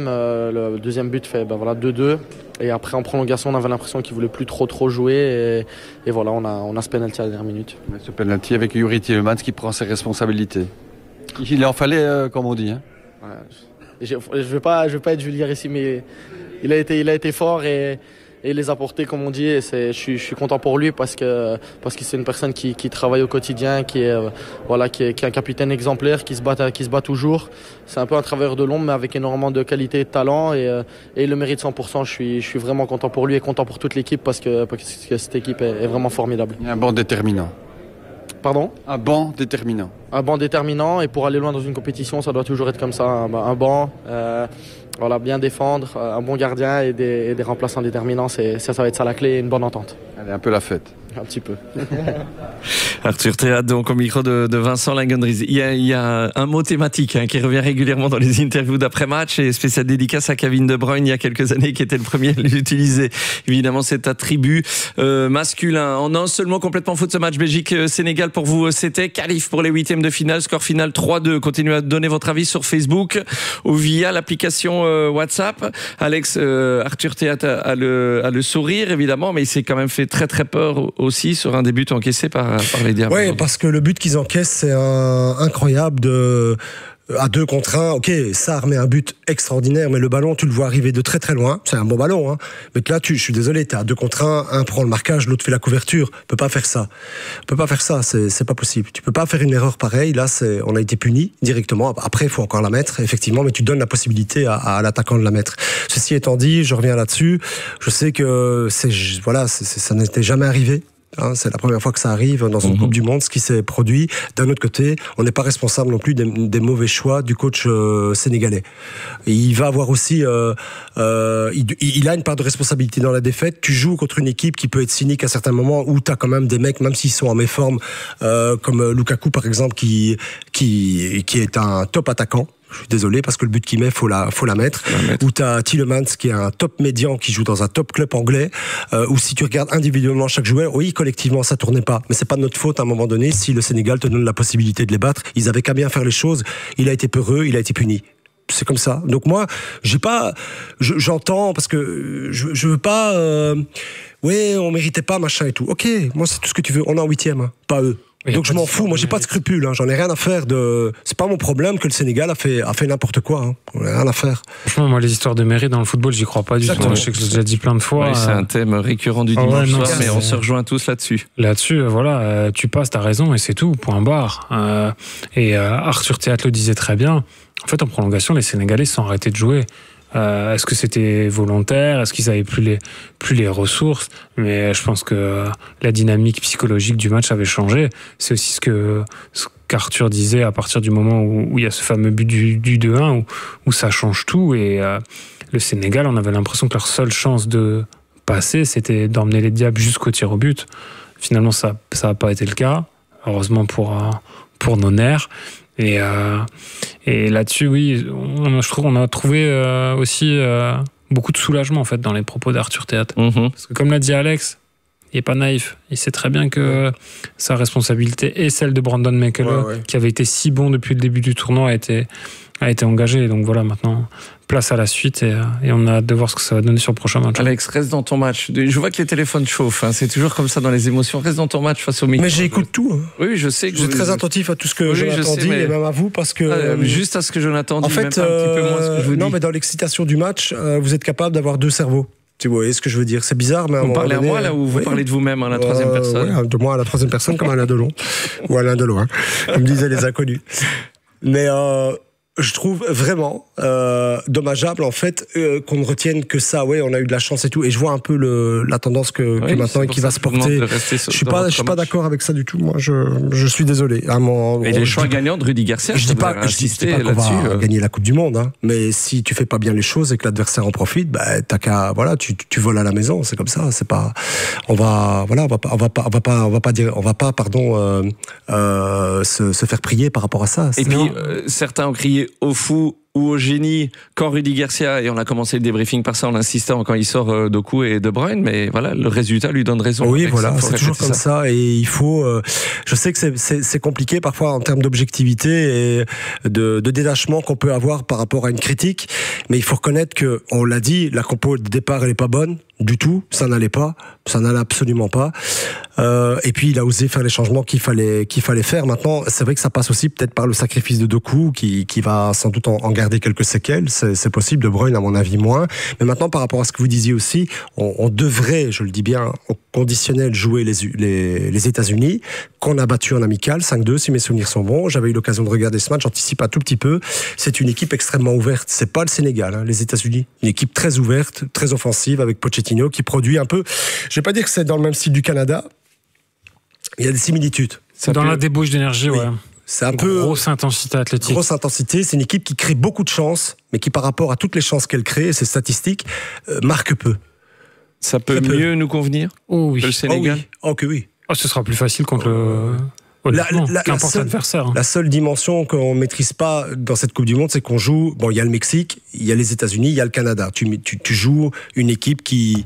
but fait 2-2. Et après en prolongation, on avait l'impression qu'ils voulaient plus trop jouer, et voilà, on a ce penalty à la dernière minute. Ce penalty avec Yuri Tielemans qui prend ses responsabilités. Il en fallait, comme on dit. Hein. Ouais, je veux pas être vulgaire ici, mais il a été fort et il les a portés, comme on dit. Et je suis content pour lui parce que c'est une personne qui travaille au quotidien, qui est un capitaine exemplaire, qui se bat toujours. C'est un peu un travailleur de l'ombre, mais avec énormément de qualité et de talent, et il le mérite 100%. Je suis vraiment content pour lui et content pour toute l'équipe parce que cette équipe est vraiment formidable. Il y a un banc déterminant. Pardon ? Un banc déterminant. Un banc déterminant, et pour aller loin dans une compétition, ça doit toujours être comme ça, un banc. Bien défendre, un bon gardien et des remplaçants déterminants, ça va être ça la clé, et une bonne entente. Allez, un peu la fête. Un petit peu. Arthur Théâtre, donc au micro de Vincent Langendries. Il y a un mot thématique qui revient régulièrement dans les interviews d'après-match, et spécial dédicace à Kevin De Bruyne il y a quelques années, qui était le premier à l'utiliser. Évidemment, cet attribut masculin. En un seul mot, complètement foot, ce match Belgique-Sénégal pour vous, c'était qualif pour les 8e de finale. Score final 3-2. Continuez à donner votre avis sur Facebook ou via l'application WhatsApp. Alex, Arthur Théâtre a le sourire, évidemment, mais il s'est quand même fait très très peur aussi sur un des buts encaissés par les Diables. Oui, parce que le but qu'ils encaissent, c'est incroyable à 2 contre 1. Ok, Sarr met un but extraordinaire, mais le ballon, tu le vois arriver de très très loin. C'est un bon ballon, hein. Mais là, je suis désolé, t'es à 2 contre 1, un prend le marquage, l'autre fait la couverture. On peut pas faire ça. C'est pas possible. Tu peux pas faire une erreur pareille. Là, on a été puni directement. Après, il faut encore la mettre, effectivement, mais tu donnes la possibilité à l'attaquant de la mettre. Ceci étant dit, je reviens là-dessus. Je sais que ça n'était jamais arrivé. C'est la première fois que ça arrive dans une Coupe du Monde, ce qui s'est produit. D'un autre côté, on n'est pas responsable non plus des mauvais choix du coach sénégalais. Et il va avoir aussi, il a une part de responsabilité dans la défaite. Tu joues contre une équipe qui peut être cynique à certains moments, où tu as quand même des mecs, même s'ils sont en méforme, comme Lukaku par exemple, qui est un top attaquant. Je suis désolé parce que le but qu'il met, faut la mettre. Ou t'as Tielemans qui est un top médian qui joue dans un top club anglais. Ou si tu regardes individuellement chaque joueur, oui, collectivement ça tournait pas, mais c'est pas de notre faute à un moment donné. Si le Sénégal te donne la possibilité de les battre, ils avaient qu'à bien faire les choses. Il a été peureux, il a été puni. C'est comme ça. Donc moi, j'entends parce que je veux pas. Ouais, on méritait pas machin et tout. Ok, moi c'est tout ce que tu veux. On est en 8e, hein, pas eux. Donc je m'en fous, moi j'ai pas de scrupules, hein. J'en ai rien à faire c'est pas mon problème que le Sénégal a fait n'importe quoi, hein. On a rien à faire. Franchement, moi les histoires de mérite dans le football, j'y crois pas du tout. Je sais que j'ai déjà dit plein de fois. Oui, c'est un thème récurrent du dimanche soir, mais on se rejoint tous là-dessus. Voilà, tu passes, t'as raison et c'est tout, point barre. Et Arthur Théâtre le disait très bien. En fait, en prolongation, les Sénégalais se sont arrêtés de jouer. Est-ce que c'était volontaire? Est-ce qu'ils avaient plus les ressources? Mais je pense que la dynamique psychologique du match avait changé. C'est aussi ce qu'Arthur disait à partir du moment où il y a ce fameux but du 2-1 où ça change tout. Et le Sénégal, on avait l'impression que leur seule chance de passer, c'était d'emmener les Diables jusqu'au tir au but. Finalement, ça n'a pas été le cas. Heureusement pour nos nerfs. Et là-dessus, oui, je trouve qu'on a trouvé aussi beaucoup de soulagement en fait dans les propos d'Arthur Théâtre. Parce que comme l'a dit Alex, il n'est pas naïf. Il sait très bien que sa responsabilité et celle de Brandon McCullough, qui avait été si bon depuis le début du tournoi, a été engagée. Donc voilà, maintenant, place à la suite et on a hâte de voir ce que ça va donner sur le prochain match. Alex, reste dans ton match. Je vois que les téléphones chauffent, hein. C'est toujours comme ça dans les émotions. Reste dans ton match face au micro. Mais j'écoute tout, hein. Oui, je sais que je suis très attentif à tout ce que Jonathan dit, et même à vous, parce que juste à ce que Jonathan dit, en fait, même pas un petit peu moins ce que je vous dis. Non, mais dans l'excitation du match, vous êtes capable d'avoir 2 cerveaux. Tu vois ce que je veux dire? C'est bizarre, mais vous parlez à moi là, ou vous parlez de vous-même à la 3e personne? Oui, de moi à la 3e personne, comme Alain Delon ou Alain Delon, hein, comme disaient les inconnus. Mais je trouve vraiment dommageable en fait qu'on ne retienne que ça. Ouais, on a eu de la chance et tout. Et je vois un peu la tendance que maintenant et qui va se porter. Je suis pas d'accord avec ça du tout. Moi, je suis désolé. Et les choix gagnants de Rudy Garcia. Je dis pas qu'on va gagner la Coupe du Monde, hein. Mais si tu fais pas bien les choses et que l'adversaire en profite, bah t'as qu'à tu voles à la maison. C'est comme ça. C'est pas. On va pas se faire prier par rapport à ça. Et puis certains ont crié au fou ou au génie quand Rudy Garcia, et on a commencé le débriefing par ça en insistant quand il sort Doku et De Bruyne, mais voilà, le résultat lui donne raison. Oui, voilà, c'est toujours comme ça, et il faut je sais que c'est compliqué parfois en termes d'objectivité et de détachement qu'on peut avoir par rapport à une critique, mais il faut reconnaître que, on l'a dit, la compo de départ elle est pas bonne du tout, ça n'allait absolument pas. Et puis il a osé faire les changements qu'il fallait faire. Maintenant, c'est vrai que ça passe aussi peut-être par le sacrifice de Doku qui va sans doute en garder quelques séquelles. C'est possible. De Bruyne, à mon avis, moins. Mais maintenant, par rapport à ce que vous disiez aussi, on devrait, je le dis bien, au conditionnel, jouer les États-Unis, qu'on a battu en amical 5-2 si mes souvenirs sont bons. J'avais eu l'occasion de regarder ce match. J'anticipe un tout petit peu. C'est une équipe extrêmement ouverte. C'est pas le Sénégal, hein, les États-Unis. Une équipe très ouverte, très offensive avec Pochettino qui produit un peu. Je vais pas dire que c'est dans le même style du Canada. Il y a des similitudes. C'est dans la débauche d'énergie, oui. Ouais. C'est un peu grosse intensité athlétique. Grosse intensité. C'est une équipe qui crée beaucoup de chances, mais qui, par rapport à toutes les chances qu'elle crée, ses statistiques, marque peu. Ça peut mieux nous convenir que le Sénégal. Oh que oui. Ce sera plus facile contre qu'importe l'adversaire. La seule dimension qu'on ne maîtrise pas dans cette Coupe du Monde, c'est qu'on joue. Bon, il y a le Mexique, il y a les États-Unis, il y a le Canada. Tu joues une équipe qui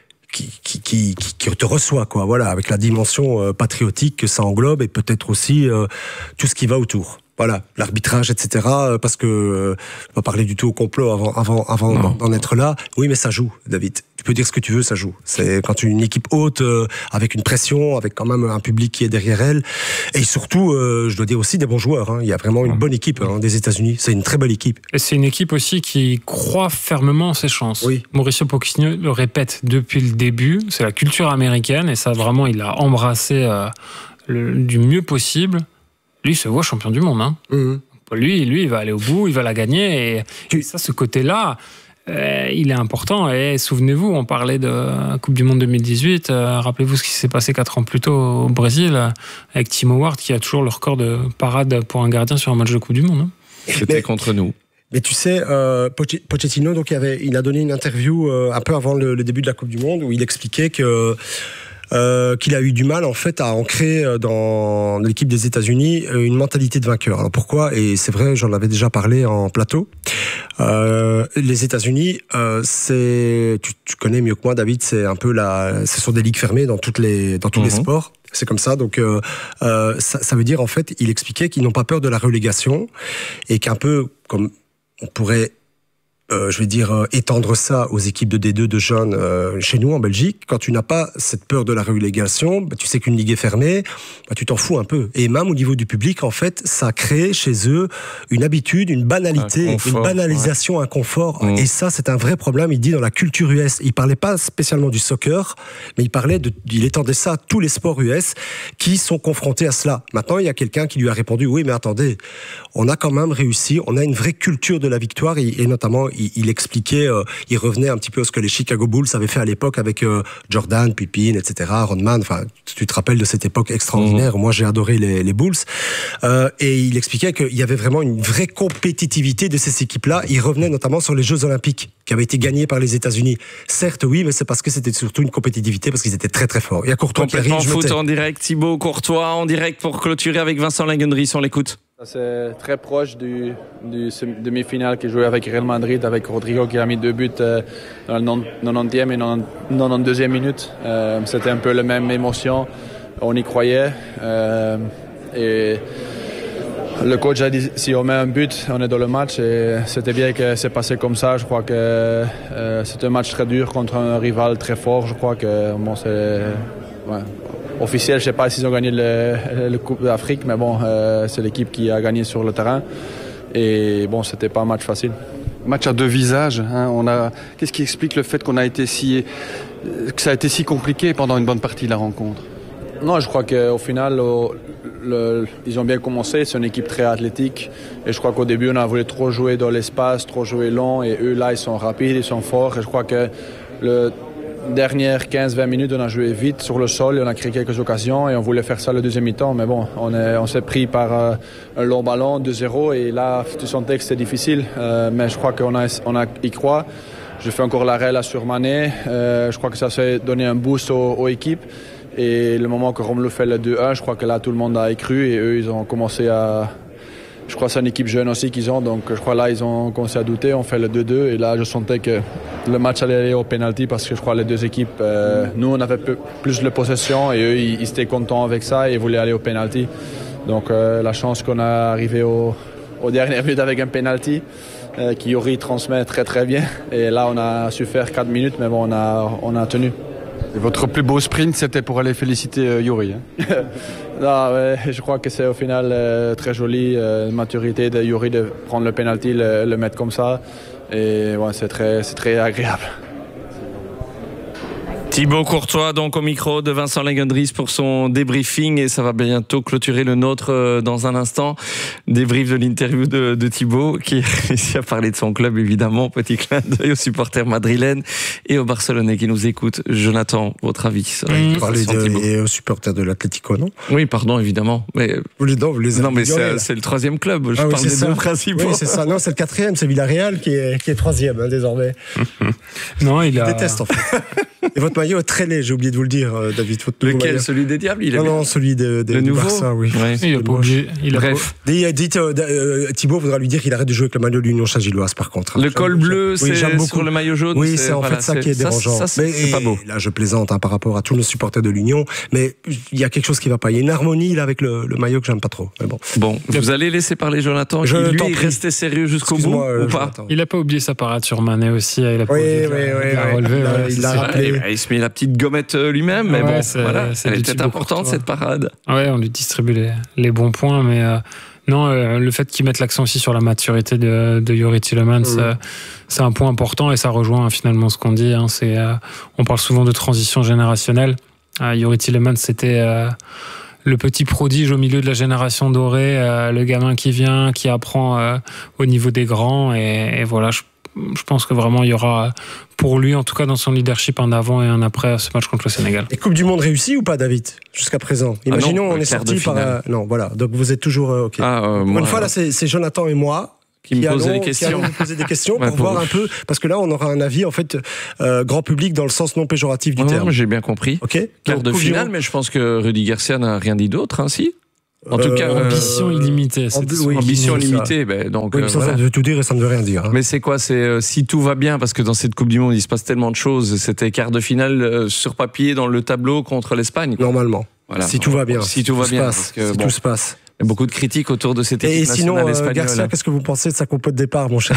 te reçoit, quoi. Voilà, avec la dimension patriotique que ça englobe et peut-être aussi tout ce qui va autour. Voilà, l'arbitrage, etc. Parce que on va parler du tout au complot avant d'en être là. Oui, mais ça joue, David. Tu peux dire ce que tu veux, ça joue. C'est quand une équipe haute, avec une pression, avec quand même un public qui est derrière elle, et surtout, je dois dire aussi des bons joueurs. Il y a vraiment une bonne équipe des États-Unis. C'est une très belle équipe. Et c'est une équipe aussi qui croit fermement en ses chances. Oui. Mauricio Pochettino le répète depuis le début. C'est la culture américaine, et ça vraiment, il l'a embrassé du mieux possible. Lui, il se voit champion du monde. Lui, il va aller au bout, il va la gagner. Et ça, ce côté-là, il est important. Et souvenez-vous, on parlait de la Coupe du Monde 2018. Rappelez-vous ce qui s'est passé 4 ans plus tôt au Brésil, avec Tim Howard, qui a toujours le record de parade pour un gardien sur un match de Coupe du Monde. C'était contre nous. Mais tu sais, Pochettino, donc, il a donné une interview un peu avant le début de la Coupe du Monde, où il expliquait que qu'il a eu du mal en fait à ancrer dans l'équipe des États-Unis une mentalité de vainqueur. Alors pourquoi ? Et c'est vrai, j'en avais déjà parlé en plateau. Les États-Unis, c'est tu connais mieux que moi, David. C'est un peu ce sont des ligues fermées dans tous les sports. C'est comme ça, donc ça veut dire en fait, il expliquait qu'ils n'ont pas peur de la relégation et qu'un peu comme on pourrait étendre ça aux équipes de D2 de jeunes chez nous en Belgique. Quand tu n'as pas cette peur de la relégation, tu sais qu'une ligue est fermée, tu t'en fous un peu. Et même au niveau du public, en fait, ça crée chez eux une habitude, une banalité, une banalisation, un confort. Et ça, c'est un vrai problème, il dit, dans la culture US. Il parlait pas spécialement du soccer, mais il étendait ça à tous les sports US qui sont confrontés à cela. Maintenant, il y a quelqu'un qui lui a répondu, oui, mais attendez, on a quand même réussi, on a une vraie culture de la victoire et notamment, il expliquait, il revenait un petit peu à ce que les Chicago Bulls avaient fait à l'époque avec Jordan, Pippen, etc., Rodman. Enfin, tu te rappelles de cette époque extraordinaire. Moi, j'ai adoré les Bulls. Et il expliquait qu'il y avait vraiment une vraie compétitivité de ces équipes-là. Il revenait notamment sur les Jeux Olympiques qui avaient été gagnés par les États-Unis. Certes, oui, mais c'est parce que c'était surtout une compétitivité parce qu'ils étaient très très forts. Il y a Courtois qui arrive. Foot en direct, Thibaut Courtois en direct pour clôturer avec Vincent Lagendries. On l'écoute. C'est très proche du demi-finale qui jouait avec Real Madrid, avec Rodrigo qui a mis 2 buts dans la 90e et 92e minute. C'était un peu la même émotion, on y croyait. Et le coach a dit, si on met un but, on est dans le match. Et c'était bien que c'est passé comme ça. Je crois que c'est un match très dur contre un rival très fort. Je crois que c'est... Ouais. Officiel, je ne sais pas s'ils ont gagné le Coupe d'Afrique, mais bon, c'est l'équipe qui a gagné sur le terrain. Et bon, c'était pas un match facile. Match à 2 visages. Qu'est-ce qui explique le fait que ça a été si compliqué pendant une bonne partie de la rencontre ? Non, je crois qu'au final, ils ont bien commencé. C'est une équipe très athlétique. Et je crois qu'au début, on a voulu trop jouer dans l'espace, trop jouer long. Et eux, là, ils sont rapides, ils sont forts. Et je crois que dernières 15-20 minutes, on a joué vite sur le sol et on a créé quelques occasions et on voulait faire ça le deuxième mi-temps. Mais bon, on s'est pris par un long ballon, 2-0 et là, tu sentais que c'était difficile. Mais je crois qu'on y croit. Je fais encore l'arrêt là sur Mané. Je crois que ça s'est donné un boost aux équipes. Et le moment que Romelu fait le 2-1, je crois que là, tout le monde a y cru et eux, ils ont commencé à... Je crois que c'est une équipe jeune aussi qu'ils ont, donc je crois là ils ont commencé à douter, on fait le 2-2 et là je sentais que le match allait aller au penalty parce que je crois que les deux équipes, nous on avait plus de possession et eux ils étaient contents avec ça et ils voulaient aller au penalty. Donc la chance qu'on a arrivé au dernier but avec un penalty qui Yuri transmet très très bien et là on a su faire 4 minutes mais bon on a tenu. Et votre plus beau sprint, c'était pour aller féliciter Yuri. Non, ouais, je crois que c'est au final très joli, maturité de Yuri de prendre le penalty, le mettre comme ça. Et ouais, c'est très agréable. Thibaut Courtois, donc au micro de Vincent Lagendries pour son débriefing et ça va bientôt clôturer le nôtre dans un instant. Débrief de l'interview de Thibaut qui réussit à parler de son club évidemment. Petit clin d'œil aux supporters madrilènes et aux Barcelonais qui nous écoutent. Jonathan, votre avis et aux supporters de l'Atlético, non ? Oui, pardon, évidemment. Mais non, mais c'est le troisième club. Je parle des deux principaux. Oui, c'est ça. Non, c'est le 4e, c'est Villarreal qui est 3e désormais. Non, il déteste en fait. Et votre maillot est très laid, j'ai oublié de vous le dire, David. Lequel, celui des Diables? Non, celui du Barça, oui. Ouais. Il a pas oublié. Bref. Thibaut voudra lui dire qu'il arrête de jouer avec le maillot de l'Union Saint-Gilloise, par contre. Le col bleu, oui, c'est sur le maillot jaune. Oui, c'est en fait ça qui est dérangeant. Ça, c'est pas beau. Là, je plaisante par rapport à tous nos supporters de l'Union, mais il y a quelque chose qui va pas. Il y a une harmonie là avec le maillot que j'aime pas trop. Mais bon, vous allez laisser parler Jonathan, qui lui restait sérieux jusqu'au bout ou pas? Il a pas oublié sa parade sur Mané aussi. Il a relevé. Il l'a rappelé. Il se met la petite gommette lui-même, mais bon, voilà, elle est peut-être importante cette parade. Ouais, on lui distribue les bons points, mais non, le fait qu'ils mettent l'accent aussi sur la maturité de Youri Tielemans, c'est un point important et ça rejoint finalement ce qu'on dit. On parle souvent de transition générationnelle. Youri Tielemans, c'était le petit prodige au milieu de la génération dorée, le gamin qui vient, qui apprend au niveau des grands, et voilà. Je pense que vraiment il y aura pour lui, en tout cas dans son leadership, un avant et un après ce match contre le Sénégal. Et Coupe du Monde réussie ou pas, David, jusqu'à présent? Imaginons, on est sorti par non, voilà. Donc vous êtes toujours ok. Une fois là, c'est Jonathan et moi qui me posaient des questions. Qui allons vous poser des questions pour voir un peu, parce que là on aura un avis en fait grand public dans le sens non péjoratif du terme. J'ai bien compris. Ok. Quart de finale, mais je pense que Rudy Garcia n'a rien dit d'autre, si. En tout cas, ambition illimitée. Ambition limitée. Donc, oui, ça veut tout dire et ça ne veut rien dire. Mais c'est quoi? C'est si tout va bien, parce que dans cette Coupe du Monde, il se passe tellement de choses. C'était quart de finale sur papier dans le tableau contre l'Espagne. Normalement. Voilà. Si tout va bien. Si tout va bien. Parce que, tout se passe. Il y a beaucoup de critiques autour de cette équipe nationale espagnole. Et sinon, Garcia, qu'est-ce que vous pensez de sa compo de départ, mon cher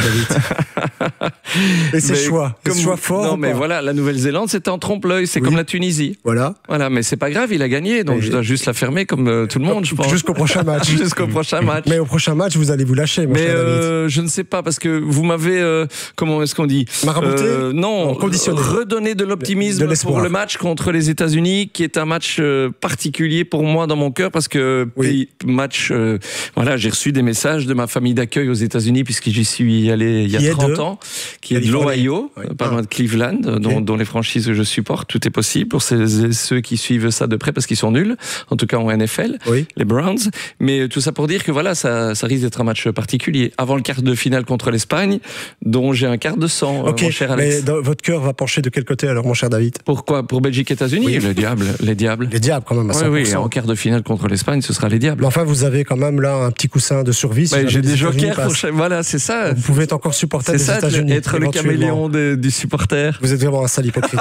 David? Et ses choix forts. Non, mais voilà, la Nouvelle-Zélande, c'était en trompe-l'œil. C'est comme la Tunisie. Voilà, mais c'est pas grave, il a gagné. Donc je dois juste la fermer comme tout le monde, je pense. Jusqu'au prochain match. Jusqu'au prochain match. Mais au prochain match, vous allez vous lâcher, mon cher David. Je ne sais pas, parce que vous m'avez, comment est-ce qu'on dit? Marabouté? Non, conditionné. Redonner de l'optimisme pour le match contre les États-Unis, qui est un match particulier pour moi dans mon cœur, parce que match. Voilà, j'ai reçu des messages de ma famille d'accueil aux États-Unis, puisque j'y suis allé il y a 30 ans, qui est de l'Ohio, pas loin de Cleveland, dont les franchises que je supporte. Tout est possible pour ceux qui suivent ça de près, parce qu'ils sont nuls, en tout cas en NFL, les Browns. Mais tout ça pour dire que voilà, ça risque d'être un match particulier. Avant le quart de finale contre l'Espagne, dont j'ai un quart de sang, mon cher Alex. Mais votre cœur va pencher de quel côté alors, mon cher David? Pourquoi? Pour Belgique-États-Unis? Les Diables. Les Diables quand même à 100%. Oui, en quart de finale contre l'Espagne, ce sera les Diables. Mais enfin, vous avez quand même là un petit coussin de survie. J'ai des jokers pour chaque. Voilà, c'est ça. Vous pouvez être encore supporter des États-Unis. C'est ça, être le caméléon du supporter. Vous êtes vraiment un sale hypocrite.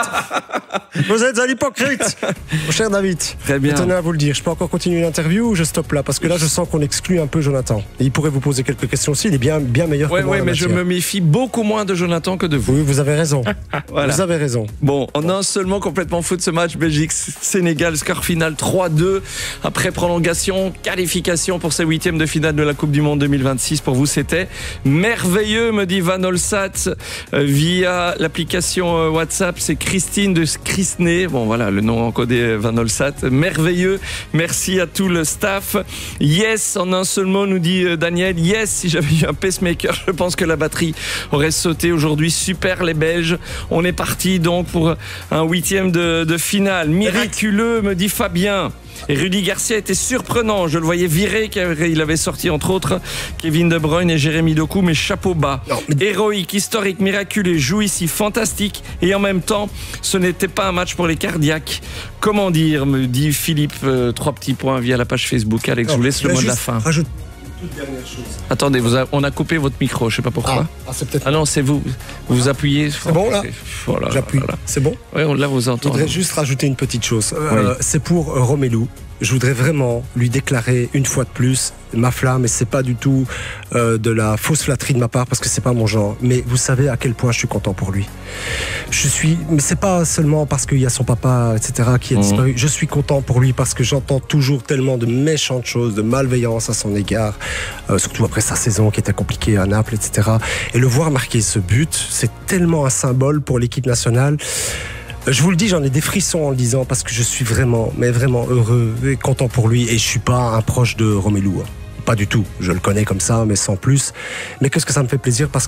Vous êtes un hypocrite, mon cher David. Très bien. Je tenais à vous le dire. Je peux encore continuer l'interview ou je stoppe là? Parce que là, je sens qu'on exclut un peu Jonathan. Et il pourrait vous poser quelques questions aussi. Il est bien meilleur que moi. Oui, mais je me méfie beaucoup moins de Jonathan que de vous. Oui, vous avez raison. Voilà. Vous avez raison. Bon, en un seulement complètement fou de ce match, Belgique-Sénégal, score final 3-2. Après prolongation, qualification pour ces huitièmes de finale de la Coupe du Monde 2026. Pour vous, c'était merveilleux, me dit Van Olsat via l'application WhatsApp. C'est Christine de Crisney. Bon, voilà, le nom encodé Van Olsat. Merveilleux. Merci à tout le staff. Yes, en un seul mot, nous dit Daniel. Yes, si j'avais eu un pacemaker, je pense que la batterie aurait sauté aujourd'hui. Super, les Belges. On est parti donc pour un huitième de finale. Miraculeux, me dit Fabien. Et Rudy Garcia était surprenant. Je le voyais virer, il avait sorti entre autres Kevin De Bruyne et Jérémy Doku, mais chapeau bas. Héroïque, historique, miraculeux, jouissif, fantastique. Et en même temps, ce n'était pas un match pour les cardiaques. Comment dire, me dit Philippe, 3 petits points via la page Facebook. Alex, je vous laisse le mot de la fin. Attendez, on a coupé votre micro, je ne sais pas pourquoi. C'est peut-être. Ah non, c'est vous. Vous appuyez. C'est bon là. Voilà, j'appuie. Voilà. C'est bon. Oui, là vous entendez. Je voudrais juste rajouter une petite chose. C'est pour Romelu. Je voudrais vraiment lui déclarer une fois de plus ma flamme, et c'est pas du tout de la fausse flatterie de ma part, parce que c'est pas mon genre. Mais vous savez à quel point je suis content pour lui. Mais c'est pas seulement parce qu'il y a son papa, etc., qui a disparu. Je suis content pour lui parce que j'entends toujours tellement de méchantes choses, de malveillance à son égard, surtout après sa saison qui était compliquée à Naples, etc. Et le voir marquer ce but, c'est tellement un symbole pour l'équipe nationale. Je vous le dis, j'en ai des frissons en le disant, parce que je suis vraiment, mais vraiment heureux et content pour lui. Et je suis pas un proche de Romelu. Pas du tout. Je le connais comme ça, mais sans plus. Mais qu'est-ce que ça me fait plaisir, parce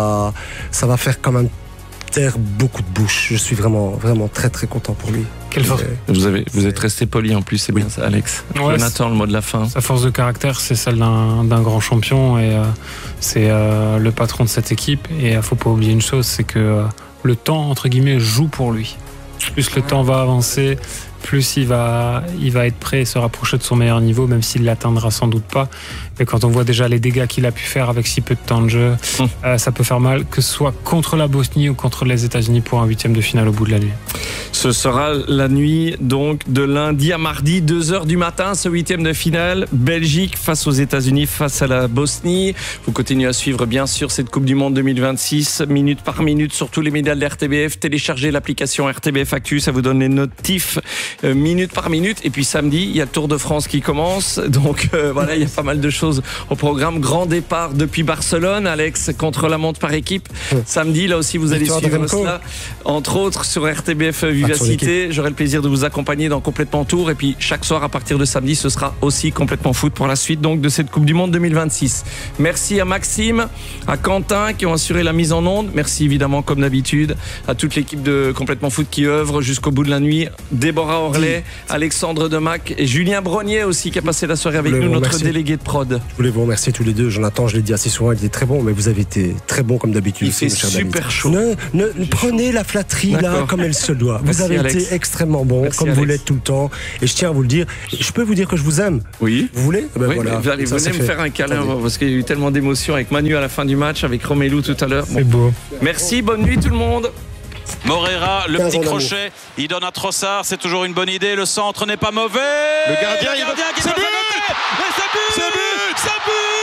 ça va faire quand même taire beaucoup de bouches. Je suis vraiment, vraiment très, très content pour lui. Quelle force. Vous êtes resté poli en plus, c'est bien ça, Alex. Jonathan, le mot de la fin. Sa force de caractère, c'est celle d'un grand champion, et c'est le patron de cette équipe. Et il faut pas oublier une chose, c'est que le temps, entre guillemets, joue pour lui. plus le temps va avancer, plus il va être prêt et se rapprocher de son meilleur niveau, même s'il l'atteindra sans doute pas. Mais quand on voit déjà les dégâts qu'il a pu faire avec si peu de temps de jeu, ça peut faire mal, que ce soit contre la Bosnie ou contre les États-Unis pour un 8e de finale au bout de la nuit. Ce sera la nuit donc de lundi à mardi, 2h du matin, ce 8e de finale. Belgique face aux États-Unis, face à la Bosnie. Vous continuez à suivre bien sûr cette Coupe du Monde 2026, minute par minute sur tous les médias de l'RTBF. Téléchargez l'application RTBF Actu, ça vous donne les notifs minute par minute. Et puis samedi, il y a le Tour de France qui commence. Donc voilà, il y a pas mal de choses au programme. Grand départ depuis Barcelone, Alex, contre-la-montre par équipe. Samedi, là aussi, vous allez suivre cela, entre autres sur RTBF Vivacité. J'aurai le plaisir de vous accompagner dans Complètement Tour. Et puis chaque soir, à partir de samedi, ce sera aussi Complètement Foot pour la suite donc de cette Coupe du Monde 2026. Merci à Maxime, à Quentin qui ont assuré la mise en onde. Merci évidemment, comme d'habitude, à toute l'équipe de Complètement Foot qui œuvre jusqu'au bout de la nuit. Déborah Orlet, Alexandre Demac et Julien Brognier aussi qui a passé la soirée avec nous, notre délégué de prod. Je voulais vous remercier tous les deux. Jonathan, je l'ai dit assez souvent, il était très bon, mais vous avez été très bon comme d'habitude. Il fait super chaud. Prenez la flatterie là comme elle se doit. Vous avez été extrêmement bon, merci comme Alex. Vous l'êtes tout le temps. Et je tiens à vous le dire. Je peux vous dire que je vous aime. Oui. Vous voulez oui, voilà. Venez me faire un câlin parce qu'il y a eu tellement d'émotions avec Manu à la fin du match, avec Romelu tout à l'heure. C'est beau. Merci, bonne nuit tout le monde. Moreira, le petit crochet, il donne à Trossard, c'est toujours une bonne idée, le centre n'est pas mauvais. Le gardien, qui c'est but, c'est but, c'est but.